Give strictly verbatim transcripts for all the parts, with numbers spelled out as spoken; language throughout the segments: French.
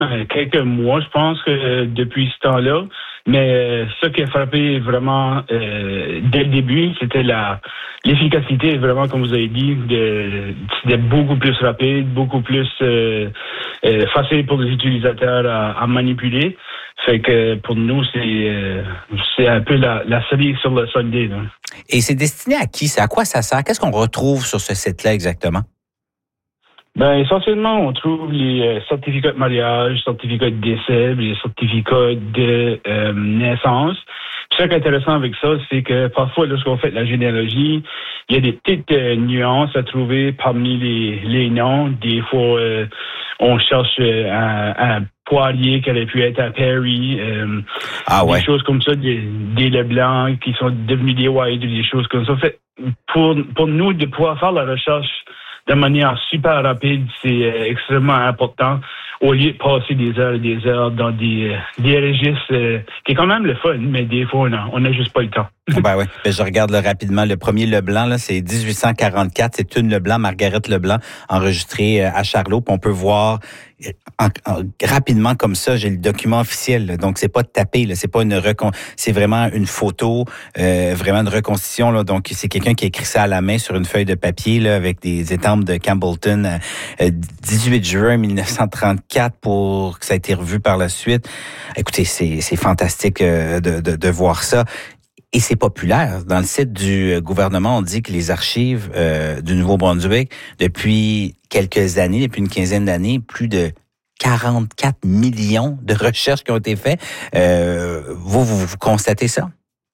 euh, quelques mois, je pense, que euh, depuis ce temps-là. Mais euh, ce qui a frappé vraiment euh, dès le début, c'était la l'efficacité, vraiment, comme vous avez dit, de, de beaucoup plus rapide, beaucoup plus euh, euh, facile pour les utilisateurs à, à manipuler. Fait que pour nous, c'est euh, c'est un peu la, la cerise sur le sundae. Là. Et c'est destiné à qui? C'est à quoi ça sert? Qu'est-ce qu'on retrouve sur ce site-là exactement? Ben, essentiellement, on trouve les euh, certificats de mariage, certificats de décès, les certificats de euh, naissance. Puis ce qui est intéressant avec ça, c'est que parfois, lorsqu'on fait la généalogie, il y a des petites euh, nuances à trouver parmi les, les noms. Des fois, euh, on cherche euh, un, un Poirier qui aurait pu être à Perry. Euh, ah ouais. Des choses comme ça, des, des Leblanc qui sont devenus des White, des choses comme ça. Fait, pour, pour nous, de pouvoir faire la recherche de manière super rapide, c'est euh, extrêmement important. Au lieu de passer des heures et des heures dans des, euh, des registres, euh, qui est quand même le fun, mais des fois, on n'a juste pas le temps. Ben oui, ben je regarde là, rapidement. Le premier Leblanc, là, c'est dix-huit cent quarante-quatre. C'est une Leblanc, Margaret Leblanc, enregistrée à Charlot. Puis on peut voir en, en, rapidement comme ça, j'ai le document officiel. Là. Donc, c'est pas tapé, là, c'est pas une recon... c'est vraiment une photo, euh, vraiment une reconstitution. Là. Donc, c'est quelqu'un qui a écrit ça à la main sur une feuille de papier là, avec des étampes de Campbellton. Euh, dix-huit juin mille neuf cent trente-quatre pour que ça a été revu par la suite. Écoutez, c'est, c'est fantastique euh, de, de, de voir ça. Et c'est populaire. Dans le site du gouvernement, on dit que les archives euh, du Nouveau-Brunswick, depuis quelques années, depuis une quinzaine d'années, plus de quarante-quatre millions de recherches qui ont été faites. Euh, vous, vous, vous constatez ça?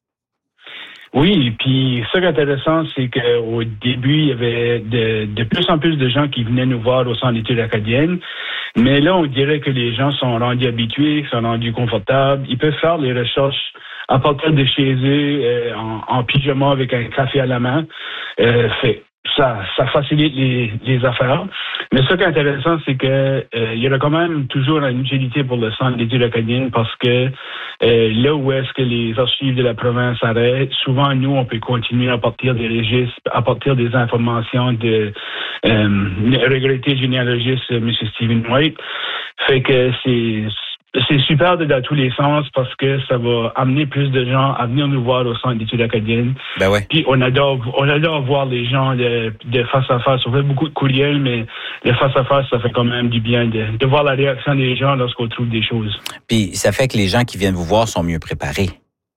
Oui, puis ce qui est intéressant, c'est qu'au début, il y avait de, de plus en plus de gens qui venaient nous voir au Centre d'études acadiennes. Mais là, on dirait que les gens sont rendus habitués, sont rendus confortables. Ils peuvent faire les recherches à partir de chez eux, euh, en, en pyjama avec un café à la main. Euh, fait, ça, ça facilite les, les affaires. Mais ce qui est intéressant, c'est que euh, il y aura quand même toujours une utilité pour le Centre d'études acadiennes parce que euh, là où est-ce que les archives de la province arrêtent, souvent, nous, on peut continuer à partir des registres, à partir des informations de euh, le regretté généalogiste M. Stephen White. Fait que c'est... C'est super de dans tous les sens parce que ça va amener plus de gens à venir nous voir au Centre d'études acadiennes. Ben ouais. Puis on adore, on adore voir les gens de, de face à face. On fait beaucoup de courriels, mais de face à face, ça fait quand même du bien de, de voir la réaction des gens lorsqu'on trouve des choses. Puis ça fait que les gens qui viennent vous voir sont mieux préparés.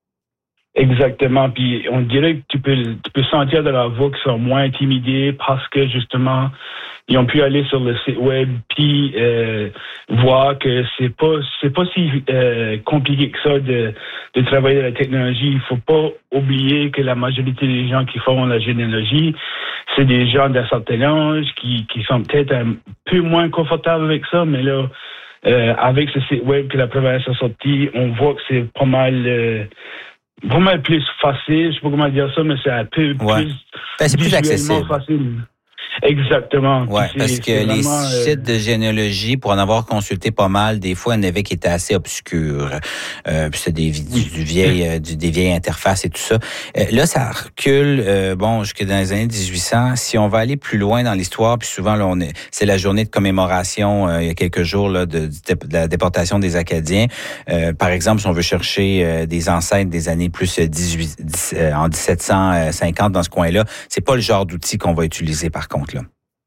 Exactement. Puis on dirait que tu peux, tu peux sentir de leur voix qu'ils sont moins intimidés parce que justement, ils ont pu aller sur le site web puis euh, voir que c'est pas c'est pas si euh, compliqué que ça de, de travailler la technologie. Il faut pas oublier que la majorité des gens qui font la généalogie, c'est des gens d'un certain âge qui, qui sont peut-être un peu moins confortables avec ça, mais là, euh, avec ce site web que la province a sorti, on voit que c'est pas mal euh, pas mal plus facile. Je sais pas comment dire ça, mais c'est un peu ouais. plus ben, c'est plus accessible. Facile. Exactement. Oui, parce que les vraiment, sites de généalogie, pour en avoir consulté pas mal, des fois, il y en avait qui étaient assez obscurs. Euh, puis c'est des, du, du vieil, euh, du, des vieilles interfaces et tout ça. Euh, là, ça recule, euh, bon, jusque dans les années dix-huit cents. Si on va aller plus loin dans l'histoire, puis souvent, là, on est, c'est la journée de commémoration, euh, il y a quelques jours, là, de, de la déportation des Acadiens. Euh, par exemple, si on veut chercher euh, des ancêtres des années plus dix-huit, dix, euh, en dix-sept cent cinquante dans ce coin-là, c'est pas le genre d'outil qu'on va utiliser, par contre. Là.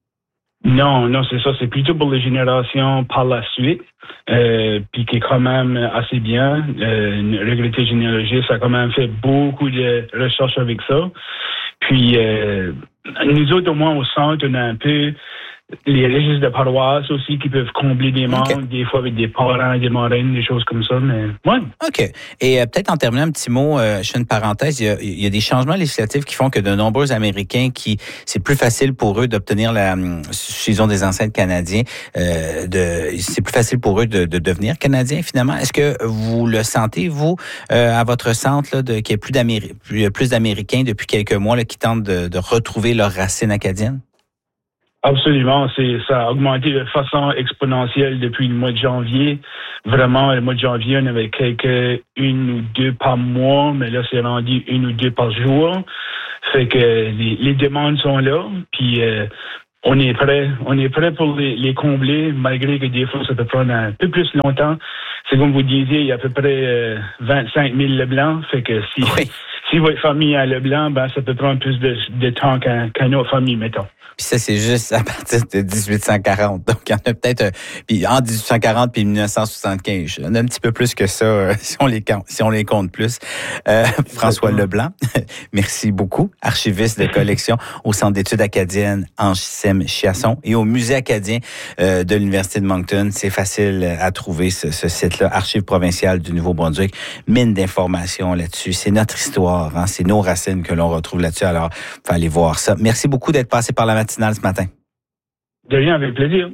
Non, non, c'est ça. C'est plutôt pour les générations par la suite, euh, puis qui est quand même assez bien. Euh, le regretté généalogiste a quand même fait beaucoup de recherches avec ça. Puis, euh, nous autres, au moins au centre, on a un peu les registres de paroisse aussi qui peuvent combler des membres, okay. Des fois avec des parents, des marraines, des choses comme ça, mais ouais. OK. Et euh, peut-être en terminant un petit mot, euh, je fais une parenthèse, il y, a, il y a des changements législatifs qui font que de nombreux Américains qui, c'est plus facile pour eux d'obtenir la, s'ils ont des ancêtres canadiens, euh, de, c'est plus facile pour eux de, de devenir Canadiens finalement. Est-ce que vous le sentez, vous, euh, à votre centre, là, de, qu'il y a plus, d'Améri- plus, plus d'Américains depuis quelques mois là, qui tentent de, de retrouver leurs racines acadiennes? Absolument, c'est ça a augmenté de façon exponentielle depuis le mois de janvier. Vraiment, le mois de janvier, on avait quelques une ou deux par mois, mais là, c'est rendu une ou deux par jour. Fait que les, les demandes sont là, puis euh, on est prêt. On est prêt pour les, les combler, malgré que des fois, ça peut prendre un peu plus longtemps. C'est comme vous disiez, il y a à peu près euh, vingt-cinq mille Leblanc. Fait que si, oui. si votre famille a Leblanc, ben, ça peut prendre plus de, de temps qu'un, qu'une autre famille, mettons. Puis ça, c'est juste à partir de dix-huit cent quarante. Donc, il y en a peut-être... Euh, puis entre dix-huit cent quarante puis mille neuf cent soixante-quinze. Il y en a un petit peu plus que ça, euh, si on les compte, si on les compte plus. Euh, François Leblanc, merci beaucoup. Archiviste de collection au Centre d'études acadiennes Anchisem-Chiasson et au Musée acadien euh, de l'Université de Moncton. C'est facile à trouver, ce, ce site-là, Archives provinciales du Nouveau-Brunswick. Mine d'informations là-dessus. C'est notre histoire, hein, c'est nos racines que l'on retrouve là-dessus. Alors, il faut aller voir ça. Merci beaucoup d'être passé par la matinale ce matin. De rien, avec plaisir.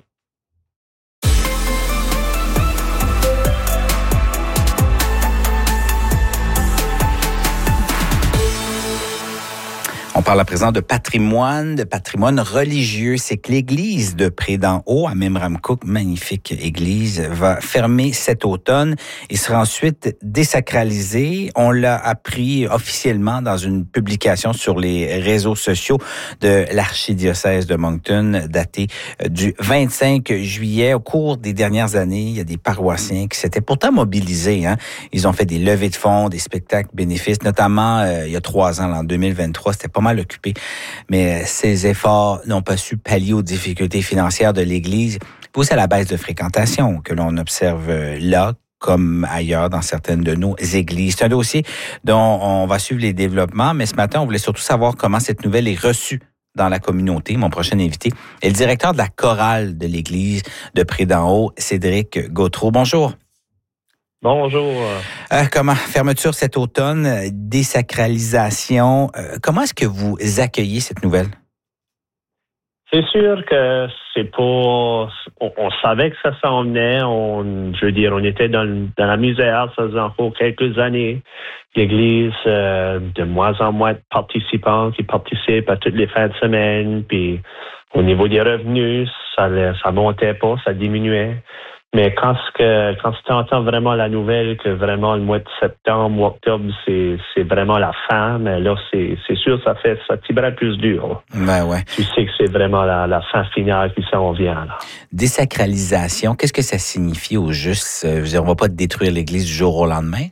On parle à présent de patrimoine, de patrimoine religieux. C'est que l'église de Pré-d'en-Haut, à Memramcook, magnifique église, va fermer cet automne et sera ensuite désacralisée. On l'a appris officiellement dans une publication sur les réseaux sociaux de l'archidiocèse de Moncton, datée du vingt-cinq juillet. Au cours des dernières années, il y a des paroissiens qui s'étaient pourtant mobilisés. Hein. Ils ont fait des levées de fonds, des spectacles bénéfices, notamment euh, il y a trois ans, en deux mille vingt-trois, c'était pas mal occupé. Mais ces efforts n'ont pas su pallier aux difficultés financières de l'Église, poussé à la baisse de fréquentation que l'on observe là, comme ailleurs dans certaines de nos églises. C'est un dossier dont on va suivre les développements, mais ce matin, on voulait surtout savoir comment cette nouvelle est reçue dans la communauté. Mon prochain invité est le directeur de la chorale de l'Église de Pré-d'en-Haut, Cédric Gautreau. Bonjour. Bonjour. Euh, comment fermeture cet automne, désacralisation. Euh, comment est-ce que vous accueillez cette nouvelle? C'est sûr que c'est pas. On, on savait que ça s'en venait. On, je veux dire, on était dans, dans la misère. Ça faisait encore quelques années. L'Église, euh, de moins en moins de participants qui participent à toutes les fins de semaine. Puis au niveau des revenus, ça ça montait pas, ça diminuait. Mais quand ce que quand tu entends vraiment la nouvelle que vraiment le mois de septembre ou octobre c'est c'est vraiment la fin, mais là c'est c'est sûr ça fait ça tibrait plus dur. Ben ouais. Tu sais que c'est vraiment la la fin finale qui s'en vient là. Désacralisation, qu'est-ce que ça signifie au juste? Je veux dire, on va pas détruire l'Église du jour au lendemain?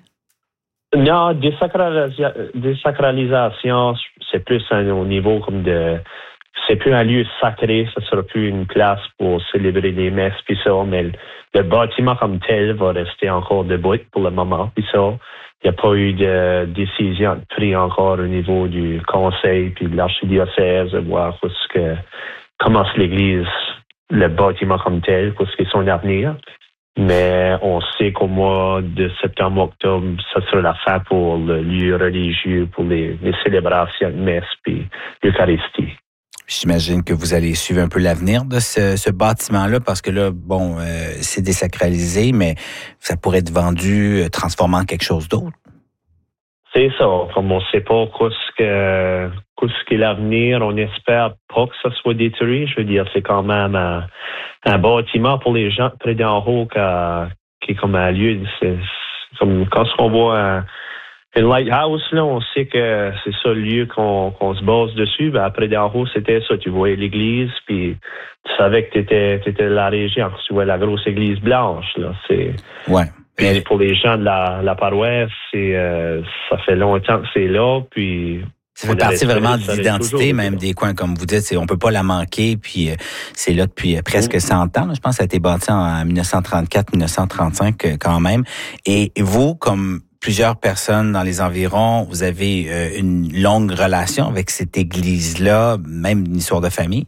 Non, désacralisa- désacralisation, c'est plus un, au niveau comme de c'est plus un lieu sacré, ça sera plus une place pour célébrer les messes puis ça, mais le, le bâtiment comme tel va rester encore debout pour le moment puis ça. Il n'y a pas eu de décision prise encore au niveau du conseil puis de l'archidiocèse de voir ce que commence l'Église, le bâtiment comme tel, pour ce qui est son avenir. Mais on sait qu'au mois de septembre-octobre, ça sera la fin pour le lieu religieux, pour les, les célébrations de messe puis l'Eucharistie. J'imagine que vous allez suivre un peu l'avenir de ce, ce bâtiment-là, parce que là, bon, euh, c'est désacralisé, mais ça pourrait être vendu, euh, transformant en quelque chose d'autre. C'est ça. Comme on ne sait pas qu'est-ce que qu'est-ce qu'est l'avenir, on espère pas que ça soit détruit. Je veux dire, c'est quand même un, un bâtiment pour les gens près d'en haut qui, qui est comme un lieu. C'est, c'est comme quand on voit un Une lighthouse, là, on sait que c'est ça le lieu qu'on, qu'on se base dessus. Ben, après, d'en haut, c'était ça. Tu voyais l'église, puis tu savais que tu étais la région. Tu vois la grosse église blanche, là. C'est... Ouais. Puis pour les gens de la, la paroisse, c'est, euh, ça fait longtemps que c'est là, puis... Ça fait partie vraiment de l'identité, même des coins, comme vous dites. C'est, on peut pas la manquer, puis euh, c'est là depuis euh, presque mmh. cent ans. Là. Je pense que ça a été bâti en dix-neuf cent trente-quatre dix-neuf cent trente-cinq euh, quand même. Et vous, comme plusieurs personnes dans les environs, vous avez euh, une longue relation avec cette église-là, même une histoire de famille?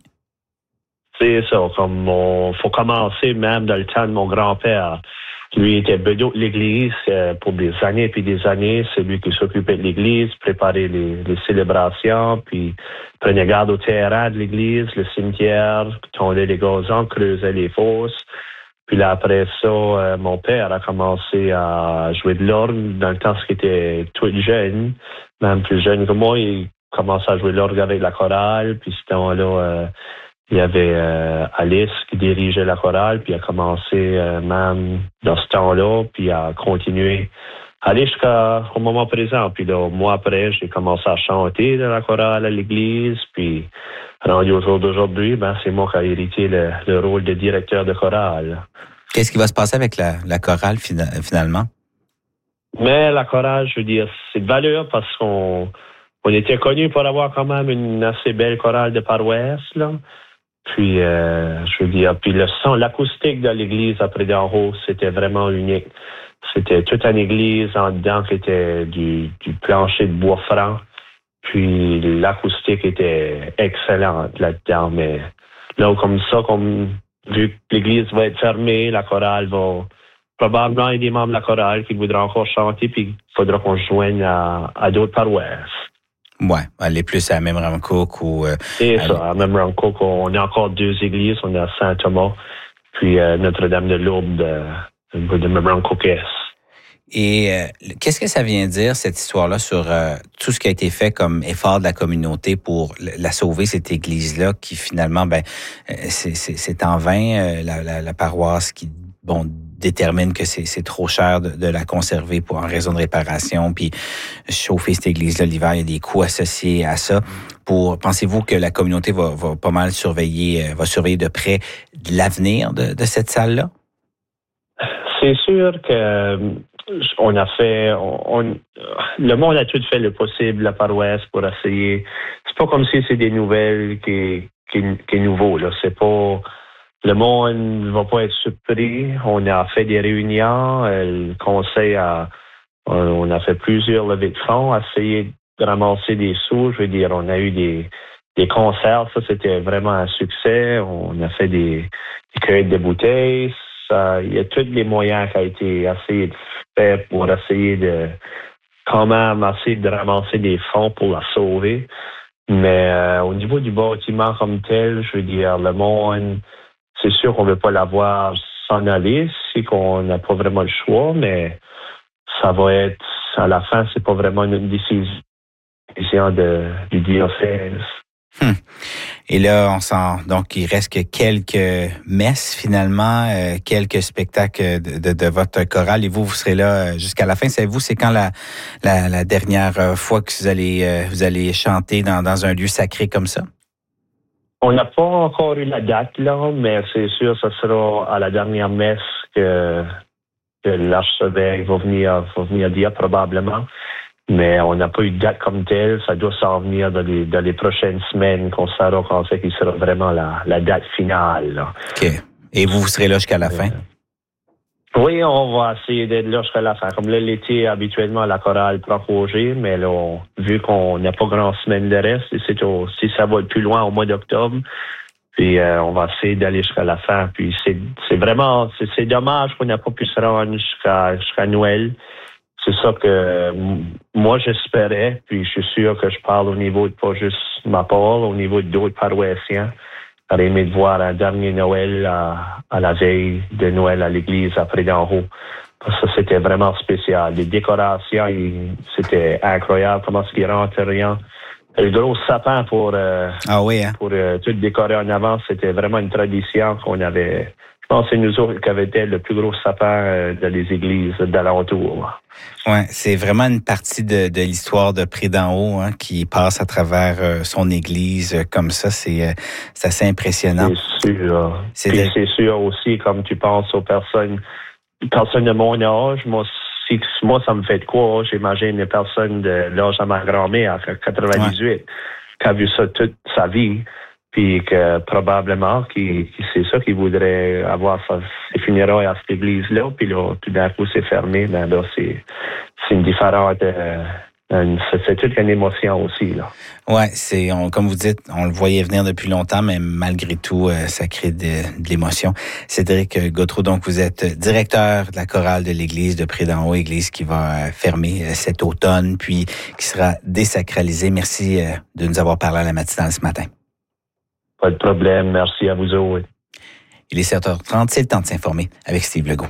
C'est ça. Comme on, faut commencer même dans le temps de mon grand-père. Lui était bedeau de l'église euh, pour des années puis des années. C'est lui qui s'occupait de l'église, préparait les, les célébrations, puis prenait garde au terrain de l'église, le cimetière, tondait les gazons, creusait les fosses. Puis là, après ça, euh, mon père a commencé à jouer de l'orgue dans le temps qu'il était tout jeune, même plus jeune que moi. Il commençait à jouer de l'orgue avec la chorale. Puis ce temps-là, euh, il y avait euh, Alice qui dirigeait la chorale, puis a commencé euh, même dans ce temps-là, puis a continué aller jusqu'au moment présent. Puis là, au mois après, j'ai commencé à chanter dans la chorale à l'église. Puis, rendu au jour d'aujourd'hui, ben, c'est moi qui ai hérité le, le rôle de directeur de chorale. Qu'est-ce qui va se passer avec la, la chorale finalement? Mais la chorale, je veux dire, c'est de valeur parce qu'on on était connus pour avoir quand même une assez belle chorale de paroisse, là. Puis, euh, je veux dire, puis le son, l'acoustique de l'église après d'en haut, c'était vraiment unique. C'était toute une église en dedans qui était du, du plancher de bois franc. Puis l'acoustique était excellente là-dedans. Mais là, comme ça, comme vu que l'église va être fermée, la chorale va probablement il y a des membres de la chorale qui voudraient encore chanter, puis il faudra qu'on se joigne à, à d'autres paroisses. Ouais, aller plus à Memramcook ou... Euh, C'est aller... ça, à Memramcook, on a encore deux églises. On a Saint-Thomas, puis euh, Notre-Dame-de-Lourdes de, de Memramcook-Est. Et euh, qu'est-ce que ça vient dire, cette histoire-là, sur euh, tout ce qui a été fait comme effort de la communauté pour la sauver, cette église-là, qui finalement, ben, c'est, c'est, c'est en vain, euh, la, la, la paroisse qui, bon, détermine que c'est, c'est trop cher de, de la conserver pour en raison de réparation, puis chauffer cette église-là l'hiver, il y a des coûts associés à ça. Pour, pensez-vous que la communauté va, va pas mal surveiller, va surveiller de près l'avenir de, de cette salle-là? C'est sûr que on a fait, on, on, le monde a tout fait le possible, la paroisse, pour essayer. C'est pas comme si c'est des nouvelles qui, qui, qui est nouveau, là. C'est pas, le monde ne va pas être surpris. On a fait des réunions, le conseil a, on a fait plusieurs levées de fonds, essayé de ramasser des sous. Je veux dire, on a eu des, des concerts, ça c'était vraiment un succès. On a fait des, des cueillettes de bouteilles. Ça, il y a tous les moyens qui ont été essayés de faire pour essayer de quand même essayer de ramasser des fonds pour la sauver. Mais euh, au niveau du bâtiment comme tel, je veux dire, le monde, c'est sûr qu'on ne veut pas l'avoir s'en aller, c'est qu'on n'a pas vraiment le choix, mais ça va être, à la fin, c'est pas vraiment une décision de, du diocèse. Hum. Et là, on sent donc il reste que quelques messes finalement, euh, quelques spectacles de, de, de votre chorale. Et vous, vous serez là jusqu'à la fin. Savez-vous, c'est quand la, la, la dernière fois que vous allez euh, vous allez chanter dans, dans un lieu sacré comme ça? On n'a pas encore eu la date là, mais c'est sûr que ce sera à la dernière messe que, que l'archevêque va venir va venir dire probablement. Mais on n'a pas eu de date comme telle. Ça doit s'en venir dans les, dans les prochaines semaines qu'on saura quand c'est qui sera vraiment la, la date finale. Là. OK. Et vous, vous serez là jusqu'à la fin? Oui, on va essayer d'être là jusqu'à la fin. Comme là, l'été, habituellement, la chorale prend congé, mais là, on, vu qu'on n'a pas grand semaine de reste, c'est au, si ça va être plus loin au mois d'octobre, puis euh, on va essayer d'aller jusqu'à la fin. Puis c'est, c'est vraiment, c'est, c'est dommage qu'on n'a pas pu se rendre jusqu'à, jusqu'à Noël. C'est ça que moi j'espérais, puis je suis sûr que je parle au niveau de pas juste ma part, au niveau d'autres paroissiens. J'aurais aimé de voir un dernier Noël à, à la veille de Noël à l'église après d'en haut. Parce que c'était vraiment spécial. Les décorations, il, c'était incroyable comment ce qui rentre rien. Le gros sapin pour, euh, ah oui, hein? pour euh, tout décorer en avant, c'était vraiment une tradition qu'on avait. Je pense que c'est nous autres qui avions été le plus gros sapin euh, dans les églises d'alentour. Ouais, c'est vraiment une partie de, de l'histoire de Près d'en haut hein, qui passe à travers euh, son église euh, comme ça. C'est, euh, c'est assez impressionnant. C'est sûr. C'est, de... c'est sûr aussi, comme tu penses aux personnes, personnes de mon âge, moi, si, moi ça me fait de quoi? J'imagine une personne de l'âge de ma grand-mère, à quatre-vingt-dix-huit, ouais. Qui a vu ça toute sa vie. Puis que probablement, qui, qui c'est ça qu'il voudrait avoir ses funérailles à cette église-là. Puis là, tout d'un coup, c'est fermé. Ben là, c'est, c'est une différente... Euh, une, c'est, c'est toute une émotion aussi, là. Ouais, c'est, on, comme vous dites, on le voyait venir depuis longtemps, mais malgré tout, euh, ça crée de, de l'émotion. Cédric Gautreau, donc vous êtes directeur de la chorale de l'église de Près d'en haut, église qui va fermer euh, cet automne, puis qui sera désacralisée. Merci euh, de nous avoir parlé à la matinale ce matin. Pas de problème. Merci à vous autres. Il est sept heures trente. C'est le temps de s'informer avec Steve Legault.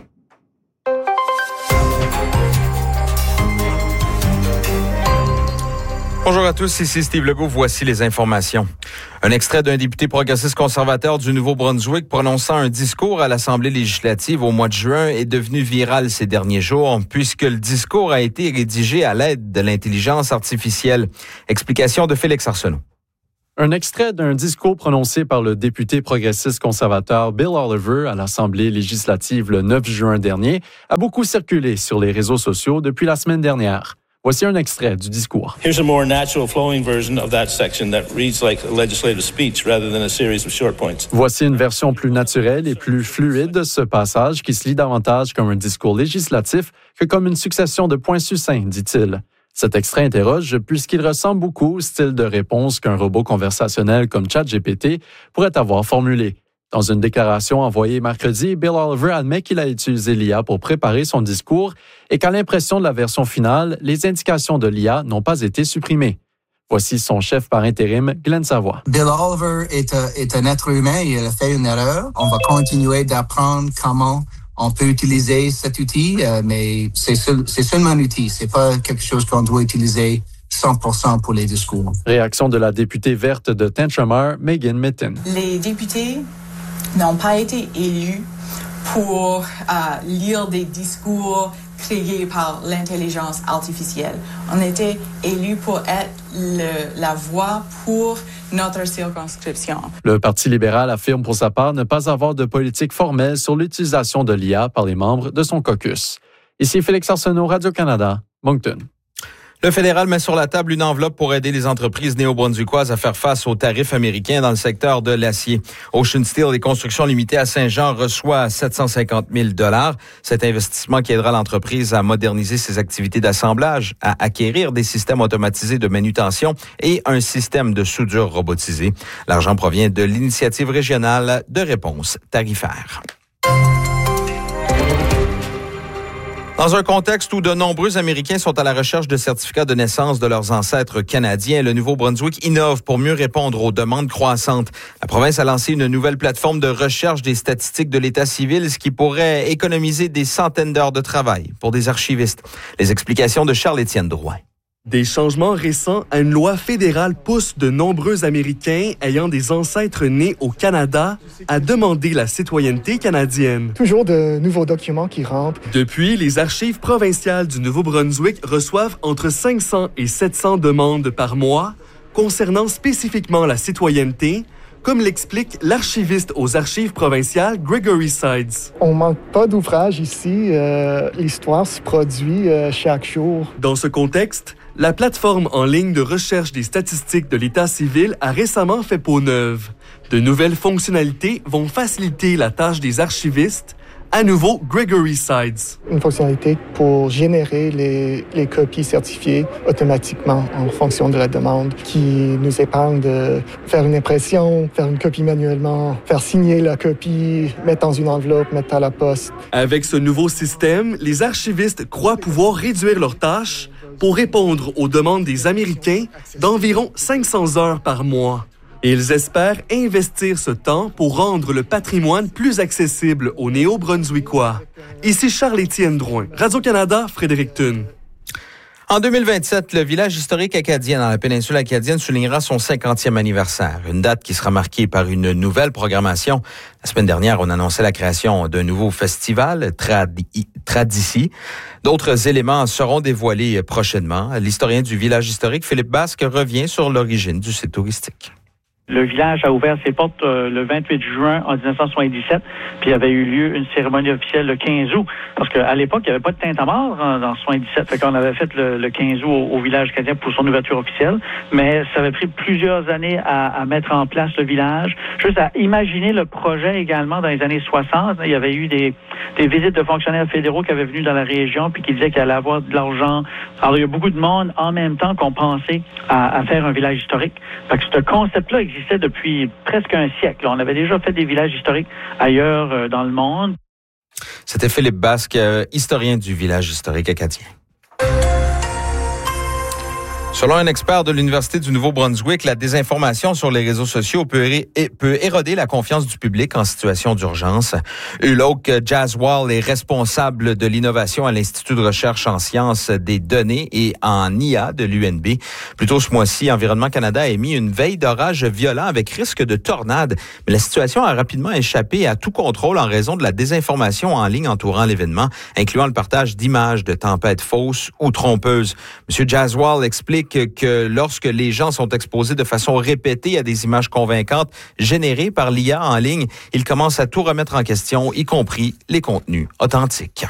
Bonjour à tous, ici Steve Legault, voici les informations. Un extrait d'un député progressiste conservateur du Nouveau-Brunswick prononçant un discours à l'Assemblée législative au mois de juin est devenu viral ces derniers jours puisque le discours a été rédigé à l'aide de l'intelligence artificielle. Explication de Félix Arsenault. Un extrait d'un discours prononcé par le député progressiste conservateur Bill Oliver à l'Assemblée législative le neuf juin dernier a beaucoup circulé sur les réseaux sociaux depuis la semaine dernière. Voici un extrait du discours. Here's a more natural flowing version of that section that reads like a legislative speech rather than a series of short points. Voici une version plus naturelle et plus fluide de ce passage qui se lit davantage comme un discours législatif que comme une succession de points succincts, dit-il. Cet extrait interroge puisqu'il ressemble beaucoup au style de réponse qu'un robot conversationnel comme ChatGPT pourrait avoir formulé. Dans une déclaration envoyée mercredi, Bill Oliver admet qu'il a utilisé l'I A pour préparer son discours et qu'à l'impression de la version finale, les indications de l'I A n'ont pas été supprimées. Voici son chef par intérim, Glenn Savoie. Bill Oliver est, un, est un être humain et il a fait une erreur. On va continuer d'apprendre comment on peut utiliser cet outil, euh, mais c'est, seul, c'est seulement un outil. C'est pas quelque chose qu'on doit utiliser cent pour cent pour les discours. Réaction de la députée verte de Tantramar, Megan Mitton. Les députés n'ont pas été élus pour euh, lire des discours créés par l'intelligence artificielle. On était élus pour être le, la voix pour notre circonscription. Le Parti libéral affirme pour sa part ne pas avoir de politique formelle sur l'utilisation de l'I A par les membres de son caucus. Ici Félix Arsenault, Radio-Canada, Moncton. Le fédéral met sur la table une enveloppe pour aider les entreprises néo-brunswickoises à faire face aux tarifs américains dans le secteur de l'acier. Ocean Steel et Construction Limitée à Saint-Jean reçoit sept cent cinquante mille dollars. Cet investissement qui aidera l'entreprise à moderniser ses activités d'assemblage, à acquérir des systèmes automatisés de manutention et un système de soudure robotisé. L'argent provient de l'initiative régionale de réponse tarifaire. Dans un contexte où de nombreux Américains sont à la recherche de certificats de naissance de leurs ancêtres canadiens, le Nouveau-Brunswick innove pour mieux répondre aux demandes croissantes. La province a lancé une nouvelle plateforme de recherche des statistiques de l'État civil, ce qui pourrait économiser des centaines d'heures de travail pour des archivistes. Les explications de Charles-Étienne Drouin. Des changements récents à une loi fédérale poussent de nombreux Américains ayant des ancêtres nés au Canada à demander la citoyenneté canadienne. Toujours de nouveaux documents qui rentrent. Depuis, les archives provinciales du Nouveau-Brunswick reçoivent entre cinq cents et sept cents demandes par mois concernant spécifiquement la citoyenneté, comme l'explique l'archiviste aux archives provinciales Gregory Sides. On manque pas d'ouvrage ici. Euh, l'histoire se produit euh, chaque jour. Dans ce contexte, la plateforme en ligne de recherche des statistiques de l'État civil a récemment fait peau neuve. De nouvelles fonctionnalités vont faciliter la tâche des archivistes. À nouveau, Gregory Sides. Une fonctionnalité pour générer les, les copies certifiées automatiquement en fonction de la demande, qui nous épargne de faire une impression, faire une copie manuellement, faire signer la copie, mettre dans une enveloppe, mettre à la poste. Avec ce nouveau système, les archivistes croient pouvoir réduire leurs tâches pour répondre aux demandes des Américains d'environ cinq cents heures par mois. Et ils espèrent investir ce temps pour rendre le patrimoine plus accessible aux Néo-Brunswickois. Ici Charles-Étienne Drouin, Radio-Canada, Fredericton. En deux mille vingt-sept, le village historique acadien dans la péninsule acadienne soulignera son cinquantième anniversaire, une date qui sera marquée par une nouvelle programmation. La semaine dernière, on annonçait la création d'un nouveau festival, Tradi- Tradici. D'autres éléments seront dévoilés prochainement. L'historien du village historique, Philippe Basque, revient sur l'origine du site touristique. Le village a ouvert ses portes euh, le vingt-huit juin en dix-neuf cent soixante-dix-sept, puis il y avait eu lieu une cérémonie officielle le quinze août, parce qu'à l'époque, il n'y avait pas de tintamarre en, en soixante-dix-sept, fait qu'on avait fait le, le quinze août au, au village acadien pour son ouverture officielle, mais ça avait pris plusieurs années à, à mettre en place le village, juste à imaginer le projet également dans les années soixante. Il y avait eu des, des visites de fonctionnaires fédéraux qui avaient venu dans la région, puis qui disaient qu'il allait avoir de l'argent. Alors, il y a beaucoup de monde en même temps qu'on pensait à, à faire un village historique. Fait que ce concept-là existait depuis presque un siècle. On avait déjà fait des villages historiques ailleurs euh, dans le monde. C'était Philippe Basque, euh, historien du village historique acadien. Selon un expert de l'Université du Nouveau-Brunswick, la désinformation sur les réseaux sociaux peut, é- peut éroder la confiance du public en situation d'urgence. Ulok Jaswal est responsable de l'innovation à l'Institut de recherche en sciences des données et en I A de l'U N B. Plus tôt ce mois-ci, Environnement Canada a émis une veille d'orage violent avec risque de tornade. Mais la situation a rapidement échappé à tout contrôle en raison de la désinformation en ligne entourant l'événement, incluant le partage d'images de tempêtes fausses ou trompeuses. M. Jaswal explique que lorsque les gens sont exposés de façon répétée à des images convaincantes générées par l'I A en ligne, ils commencent à tout remettre en question, y compris les contenus authentiques.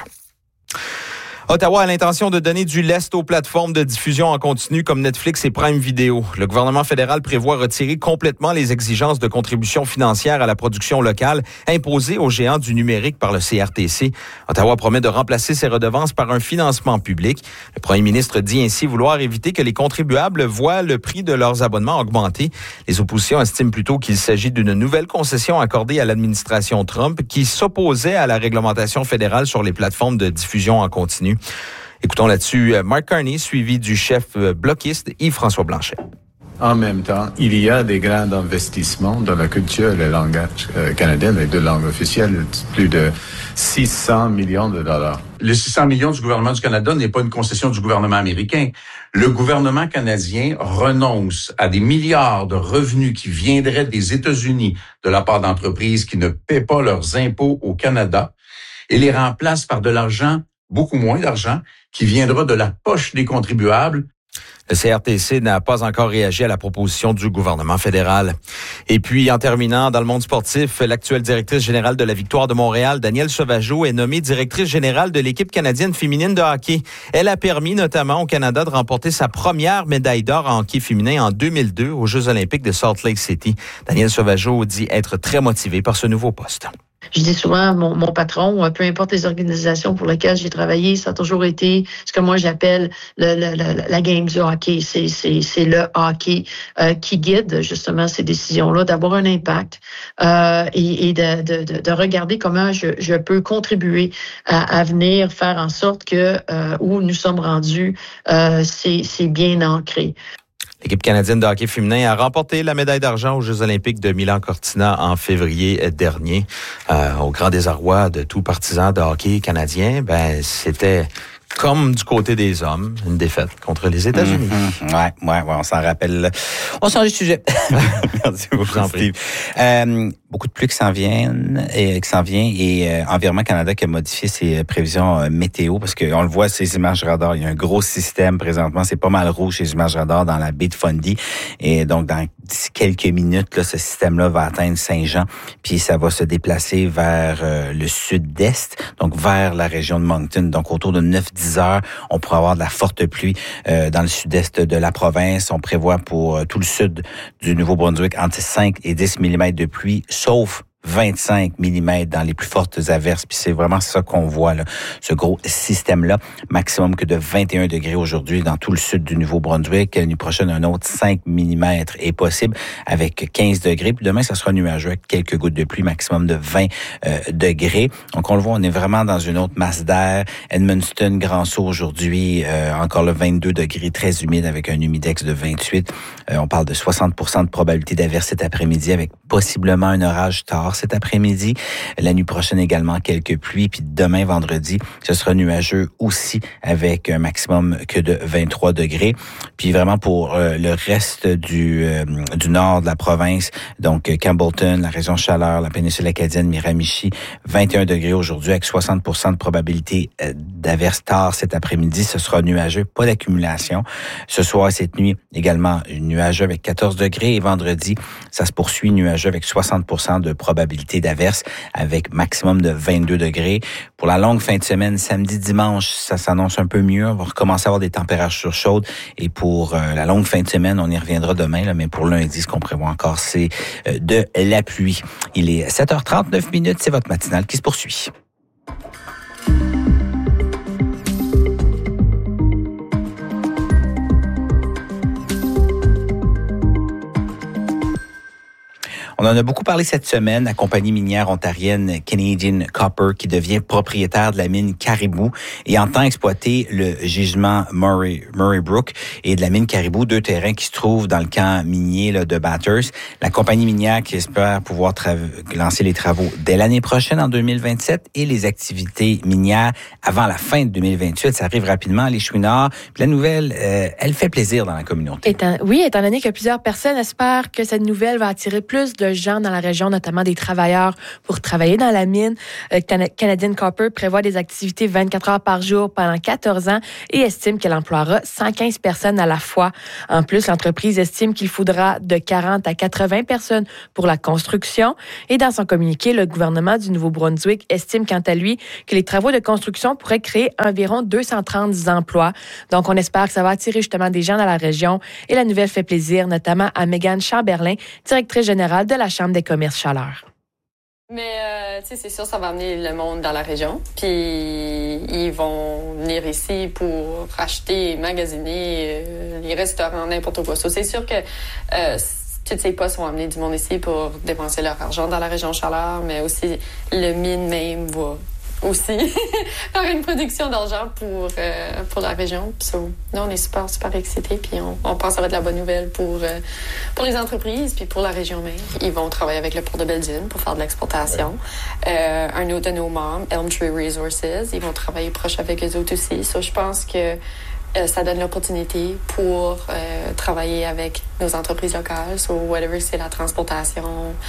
Ottawa a l'intention de donner du lest aux plateformes de diffusion en continu comme Netflix et Prime Video. Le gouvernement fédéral prévoit retirer complètement les exigences de contribution financière à la production locale imposées aux géants du numérique par le C R T C. Ottawa promet de remplacer ces redevances par un financement public. Le premier ministre dit ainsi vouloir éviter que les contribuables voient le prix de leurs abonnements augmenter. Les oppositions estiment plutôt qu'il s'agit d'une nouvelle concession accordée à l'administration Trump qui s'opposait à la réglementation fédérale sur les plateformes de diffusion en continu. Écoutons là-dessus Mark Carney, suivi du chef bloquiste Yves-François Blanchet. En même temps, il y a des grands investissements dans la culture et le langage euh, canadien, les deux langues officielles, plus de six cents millions de dollars. Les six cents millions du gouvernement du Canada n'est pas une concession du gouvernement américain. Le gouvernement canadien renonce à des milliards de revenus qui viendraient des États-Unis de la part d'entreprises qui ne paient pas leurs impôts au Canada et les remplace par de l'argent, beaucoup moins d'argent, qui viendra de la poche des contribuables. Le C R T C n'a pas encore réagi à la proposition du gouvernement fédéral. Et puis, en terminant, dans le monde sportif, l'actuelle directrice générale de la Victoire de Montréal, Danielle Sauvageau, est nommée directrice générale de l'équipe canadienne féminine de hockey. Elle a permis notamment au Canada de remporter sa première médaille d'or en hockey féminin en deux mille deux aux Jeux olympiques de Salt Lake City. Danielle Sauvageau dit être très motivée par ce nouveau poste. Je dis souvent, mon, mon patron, peu importe les organisations pour lesquelles j'ai travaillé, ça a toujours été ce que moi j'appelle le, le, le, la game du hockey. C'est, c'est, c'est le hockey euh, qui guide justement ces décisions-là, d'avoir un impact euh, et, et de, de, de regarder comment je, je peux contribuer à, à venir faire en sorte que euh, où nous sommes rendus, euh, c'est, c'est bien ancré. L'équipe canadienne de hockey féminin a remporté la médaille d'argent aux Jeux olympiques de Milan-Cortina en février dernier. Euh, au grand désarroi de tout partisan de hockey canadien, ben c'était comme du côté des hommes, une défaite contre les États-Unis. Mm-hmm. Ouais, ouais, ouais, on s'en rappelle. On change de sujet. Merci beaucoup, Steve. Euh, beaucoup de pluie qui s'en viennent et qui s'en vient et euh, Environnement Canada qui a modifié ses prévisions euh, météo parce qu'on le voit ces images radar, il y a un gros système présentement, c'est pas mal rouge ces images radar dans la baie de Fundy et donc dans quelques minutes là, ce système-là va atteindre Saint-Jean puis ça va se déplacer vers euh, le sud-est, donc vers la région de Moncton, donc autour de neuf dix heures, on pourra avoir de la forte pluie euh, dans le sud-est de la province. On prévoit pour euh, tout le sud du Nouveau-Brunswick entre cinq et dix millimètres de pluie, sauf vingt-cinq millimètres dans les plus fortes averses. Puis c'est vraiment ça qu'on voit, là, ce gros système-là. Maximum que de vingt et un degrés aujourd'hui dans tout le sud du Nouveau-Brunswick. La nuit prochaine, un autre cinq millimètres est possible avec quinze degrés. Puis demain, ça sera nuageux avec quelques gouttes de pluie, maximum de vingt euh, degrés. Donc on le voit, on est vraiment dans une autre masse d'air. Edmundston, Grand-Sault aujourd'hui, euh, encore le vingt-deux degrés, très humide avec un humidex de vingt-huit. Euh, on parle de soixante pour cent de probabilité d'averse cet après-midi avec possiblement un orage tard cet après-midi. La nuit prochaine également quelques pluies. Puis demain, vendredi, ce sera nuageux aussi avec un maximum que de vingt-trois degrés. Puis vraiment pour euh, le reste du euh, du nord de la province, donc Campbellton, la région Chaleur, la péninsule acadienne, Miramichi, vingt et un degrés aujourd'hui avec soixante pour cent de probabilité euh, d'averse tard cet après-midi. Ce sera nuageux, pas d'accumulation. Ce soir et cette nuit, également nuageux avec quatorze degrés. Et vendredi, ça se poursuit nuageux avec soixante pour cent de probabilité d'averse avec maximum de vingt-deux degrés. Pour la longue fin de semaine, samedi, dimanche, ça s'annonce un peu mieux. On va recommencer à avoir des températures chaudes. Et pour euh, la longue fin de semaine, on y reviendra demain, là, mais pour lundi, ce qu'on prévoit encore, c'est euh, de la pluie. Il est sept heures trente-neuf minutes, c'est votre matinale qui se poursuit. On en a beaucoup parlé cette semaine. La compagnie minière ontarienne Canadian Copper qui devient propriétaire de la mine Caribou et entend exploiter le gisement Murray, Murray Brook et de la mine Caribou, deux terrains qui se trouvent dans le camp minier là, de Bathurst. La compagnie minière qui espère pouvoir tra- lancer les travaux dès l'année prochaine, en deux mille vingt-sept, et les activités minières avant la fin de deux mille vingt-huit. Ça arrive rapidement à les Chouinards. Puis la nouvelle, euh, elle fait plaisir dans la communauté. Étant, oui, étant donné que plusieurs personnes espèrent que cette nouvelle va attirer plus de gens dans la région, notamment des travailleurs, pour travailler dans la mine. Euh, Canadian Copper prévoit des activités vingt-quatre heures par jour pendant quatorze ans et estime qu'elle emploiera cent quinze personnes à la fois. En plus, l'entreprise estime qu'il faudra de quarante à quatre-vingts personnes pour la construction. Et dans son communiqué, le gouvernement du Nouveau-Brunswick estime quant à lui que les travaux de construction pourraient créer environ deux cent trente emplois. Donc, on espère que ça va attirer justement des gens dans la région. Et la nouvelle fait plaisir, notamment à Megan Chamberlain, directrice générale de la Chambre des commerces Chaleur. Mais, euh, tu sais, c'est sûr, ça va amener le monde dans la région. Puis, ils vont venir ici pour acheter, magasiner, euh, les restaurants, n'importe quoi. So, c'est sûr que euh, tous ces postes vont amener du monde ici pour dépenser leur argent dans la région Chaleur, mais aussi le mine même va aussi faire une production d'argent pour, euh, pour la région. So, nous, on est super, super excités. Puis on, on pense que ça va être la bonne nouvelle pour, euh, pour les entreprises puis pour la région même. Ils vont travailler avec le port de Belledune pour faire de l'exportation. Ouais. Euh, un autre de nos membres, Elm Tree Resources, ils vont travailler proche avec eux autres aussi. So, je pense que euh, ça donne l'opportunité pour euh, travailler avec nos entreprises locales. So, whatever c'est la transportation,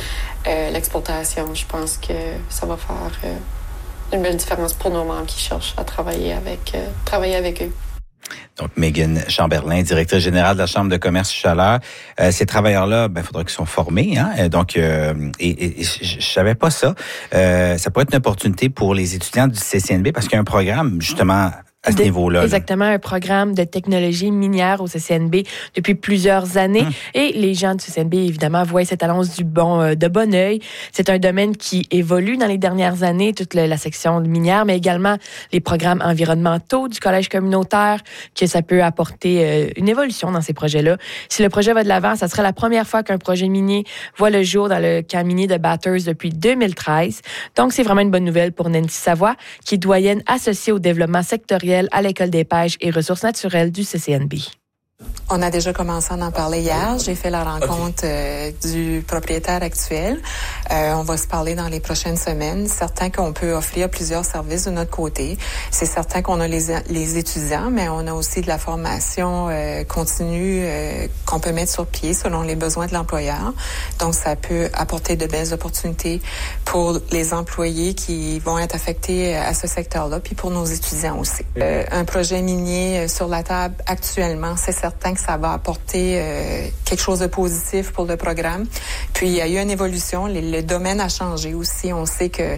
euh, l'exportation, je pense que ça va faire... Euh, une belle différence pour nos membres qui cherchent à travailler avec, euh, travailler avec eux. Donc, Megan Chamberlain, directrice générale de la Chambre de commerce Chaleur. Euh, ces travailleurs-là, ben, il faudra qu'ils soient formés. Hein? Donc, euh, et, et, et je, je savais pas ça. Euh, ça pourrait être une opportunité pour les étudiants du C C N B parce qu'il y a un programme, justement, à ce de, niveau-là. Exactement, là. Un programme de technologie minière au C C N B depuis plusieurs années. Hum. Et les gens du C C N B, évidemment, voient cette annonce du bon, euh, de bon œil. C'est un domaine qui évolue dans les dernières années, toute le, la section minière, mais également les programmes environnementaux du collège communautaire, que ça peut apporter euh, une évolution dans ces projets-là. Si le projet va de l'avant, ça serait la première fois qu'un projet minier voit le jour dans le camp minier de Bathurst depuis deux mille treize. Donc, c'est vraiment une bonne nouvelle pour Nancy Savoie, qui est doyenne associée au développement sectoriel à l'École des pêches et ressources naturelles du C C N B. On a déjà commencé à en parler hier. J'ai fait la rencontre euh, du propriétaire actuel. Euh, on va se parler dans les prochaines semaines. Certain qu'on peut offrir plusieurs services de notre côté. C'est certain qu'on a les, les étudiants, mais on a aussi de la formation euh, continue euh, qu'on peut mettre sur pied selon les besoins de l'employeur. Donc, ça peut apporter de belles opportunités pour les employés qui vont être affectés à ce secteur-là, puis pour nos étudiants aussi. Euh, un projet minier sur la table actuellement, c'est certain que ça va apporter euh, quelque chose de positif pour le programme. Puis, il y a eu une évolution. Le, le domaine a changé aussi. On sait que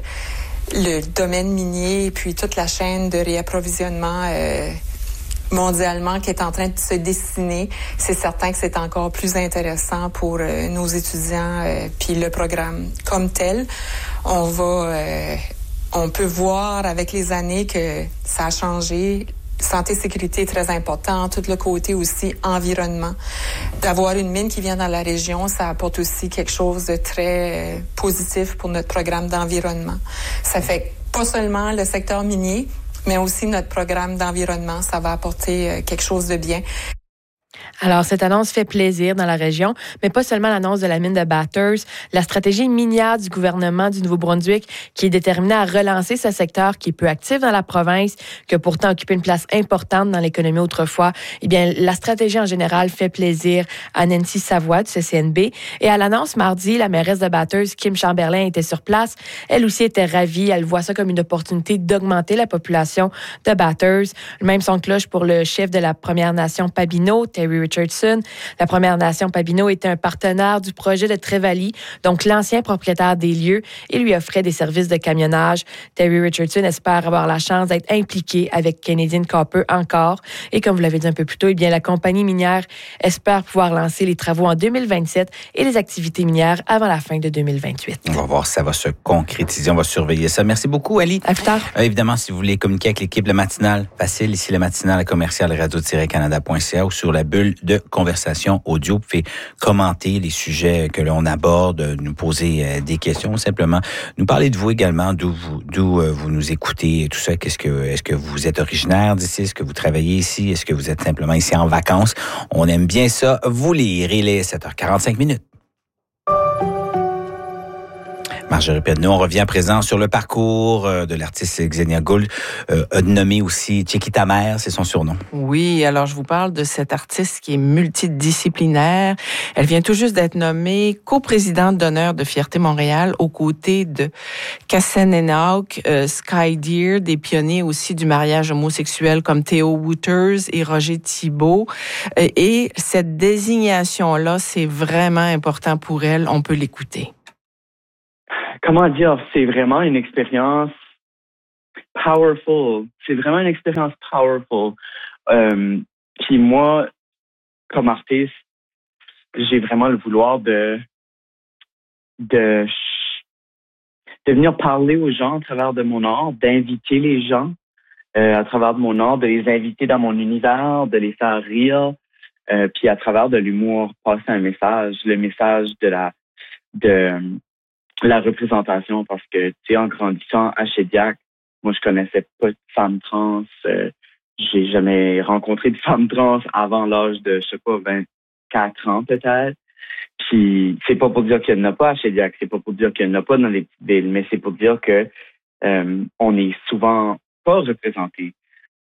le domaine minier et puis toute la chaîne de réapprovisionnement euh, mondialement qui est en train de se dessiner, c'est certain que c'est encore plus intéressant pour euh, nos étudiants euh, puis le programme comme tel. On va... Euh, on peut voir avec les années que ça a changé. Santé, sécurité est très important. Tout le côté aussi environnement. D'avoir une mine qui vient dans la région, ça apporte aussi quelque chose de très positif pour notre programme d'environnement. Ça fait pas seulement le secteur minier, mais aussi notre programme d'environnement. Ça va apporter quelque chose de bien. Alors, cette annonce fait plaisir dans la région, mais pas seulement l'annonce de la mine de Bathurst, la stratégie minière du gouvernement du Nouveau-Brunswick qui est déterminée à relancer ce secteur qui est peu actif dans la province, qui a pourtant occupé une place importante dans l'économie autrefois. Eh bien, la stratégie en général fait plaisir à Nancy Savoie du C C N B. Et à l'annonce mardi, la mairesse de Bathurst, Kim Chamberlain, était sur place. Elle aussi était ravie. Elle voit ça comme une opportunité d'augmenter la population de Bathurst. Le même son de cloche pour le chef de la Première Nation Pabineau, Terry Richardson. La Première Nation Pabineau était un partenaire du projet de Trevally, donc l'ancien propriétaire des lieux, et lui offrait des services de camionnage. Terry Richardson espère avoir la chance d'être impliqué avec Canadian Copper encore. Et comme vous l'avez dit un peu plus tôt, eh bien, la compagnie minière espère pouvoir lancer les travaux en deux mille vingt-sept et les activités minières avant la fin de deux mille vingt-huit. On va voir si ça va se concrétiser. On va surveiller ça. Merci beaucoup, Ali. À plus tard. Euh, évidemment, si vous voulez communiquer avec l'équipe, le matinal, facile, ici le matinal à commercial radio tiret canada point c a ou sur la bulle de conversation audio. Vous pouvez commenter les sujets que l'on aborde, nous poser euh, des questions, simplement nous parler de vous également, d'où vous, d'où euh, vous nous écoutez, tout ça. Qu'est-ce que, est-ce que vous êtes originaire d'ici? Est-ce que vous travaillez ici? Est-ce que vous êtes simplement ici en vacances? On aime bien ça, vous lire. Il est sept heures quarante-cinq minutes. Marjorie Pedneau, on revient à présent sur le parcours de l'artiste Xenia Gould, euh, nommée aussi Chiquita Mère, c'est son surnom. Oui, alors je vous parle de cette artiste qui est multidisciplinaire. Elle vient tout juste d'être nommée coprésidente d'honneur de Fierté Montréal aux côtés de Kassen Enoch, euh, Sky Deer, des pionniers aussi du mariage homosexuel comme Theo Wouters et Roger Thibault. Et cette désignation-là, c'est vraiment important pour elle. On peut l'écouter. Comment dire, c'est vraiment une expérience powerful. C'est vraiment une expérience powerful. Euh, puis moi, comme artiste, j'ai vraiment le vouloir de, de, de venir parler aux gens à travers de mon art, d'inviter les gens euh, à travers de mon art, de les inviter dans mon univers, de les faire rire, euh, puis à travers de l'humour, passer un message, le message de la... de la représentation, parce que, tu sais, en grandissant à Shediac, moi, je connaissais pas de femmes trans. Euh, j'ai jamais rencontré de femmes trans avant l'âge de, je sais pas, vingt-quatre ans peut-être. Puis, c'est pas pour dire qu'il n'y en a pas à Shediac, c'est pas pour dire qu'il n'y en a pas dans les petites villes, mais c'est pour dire que euh, on est souvent pas représentés.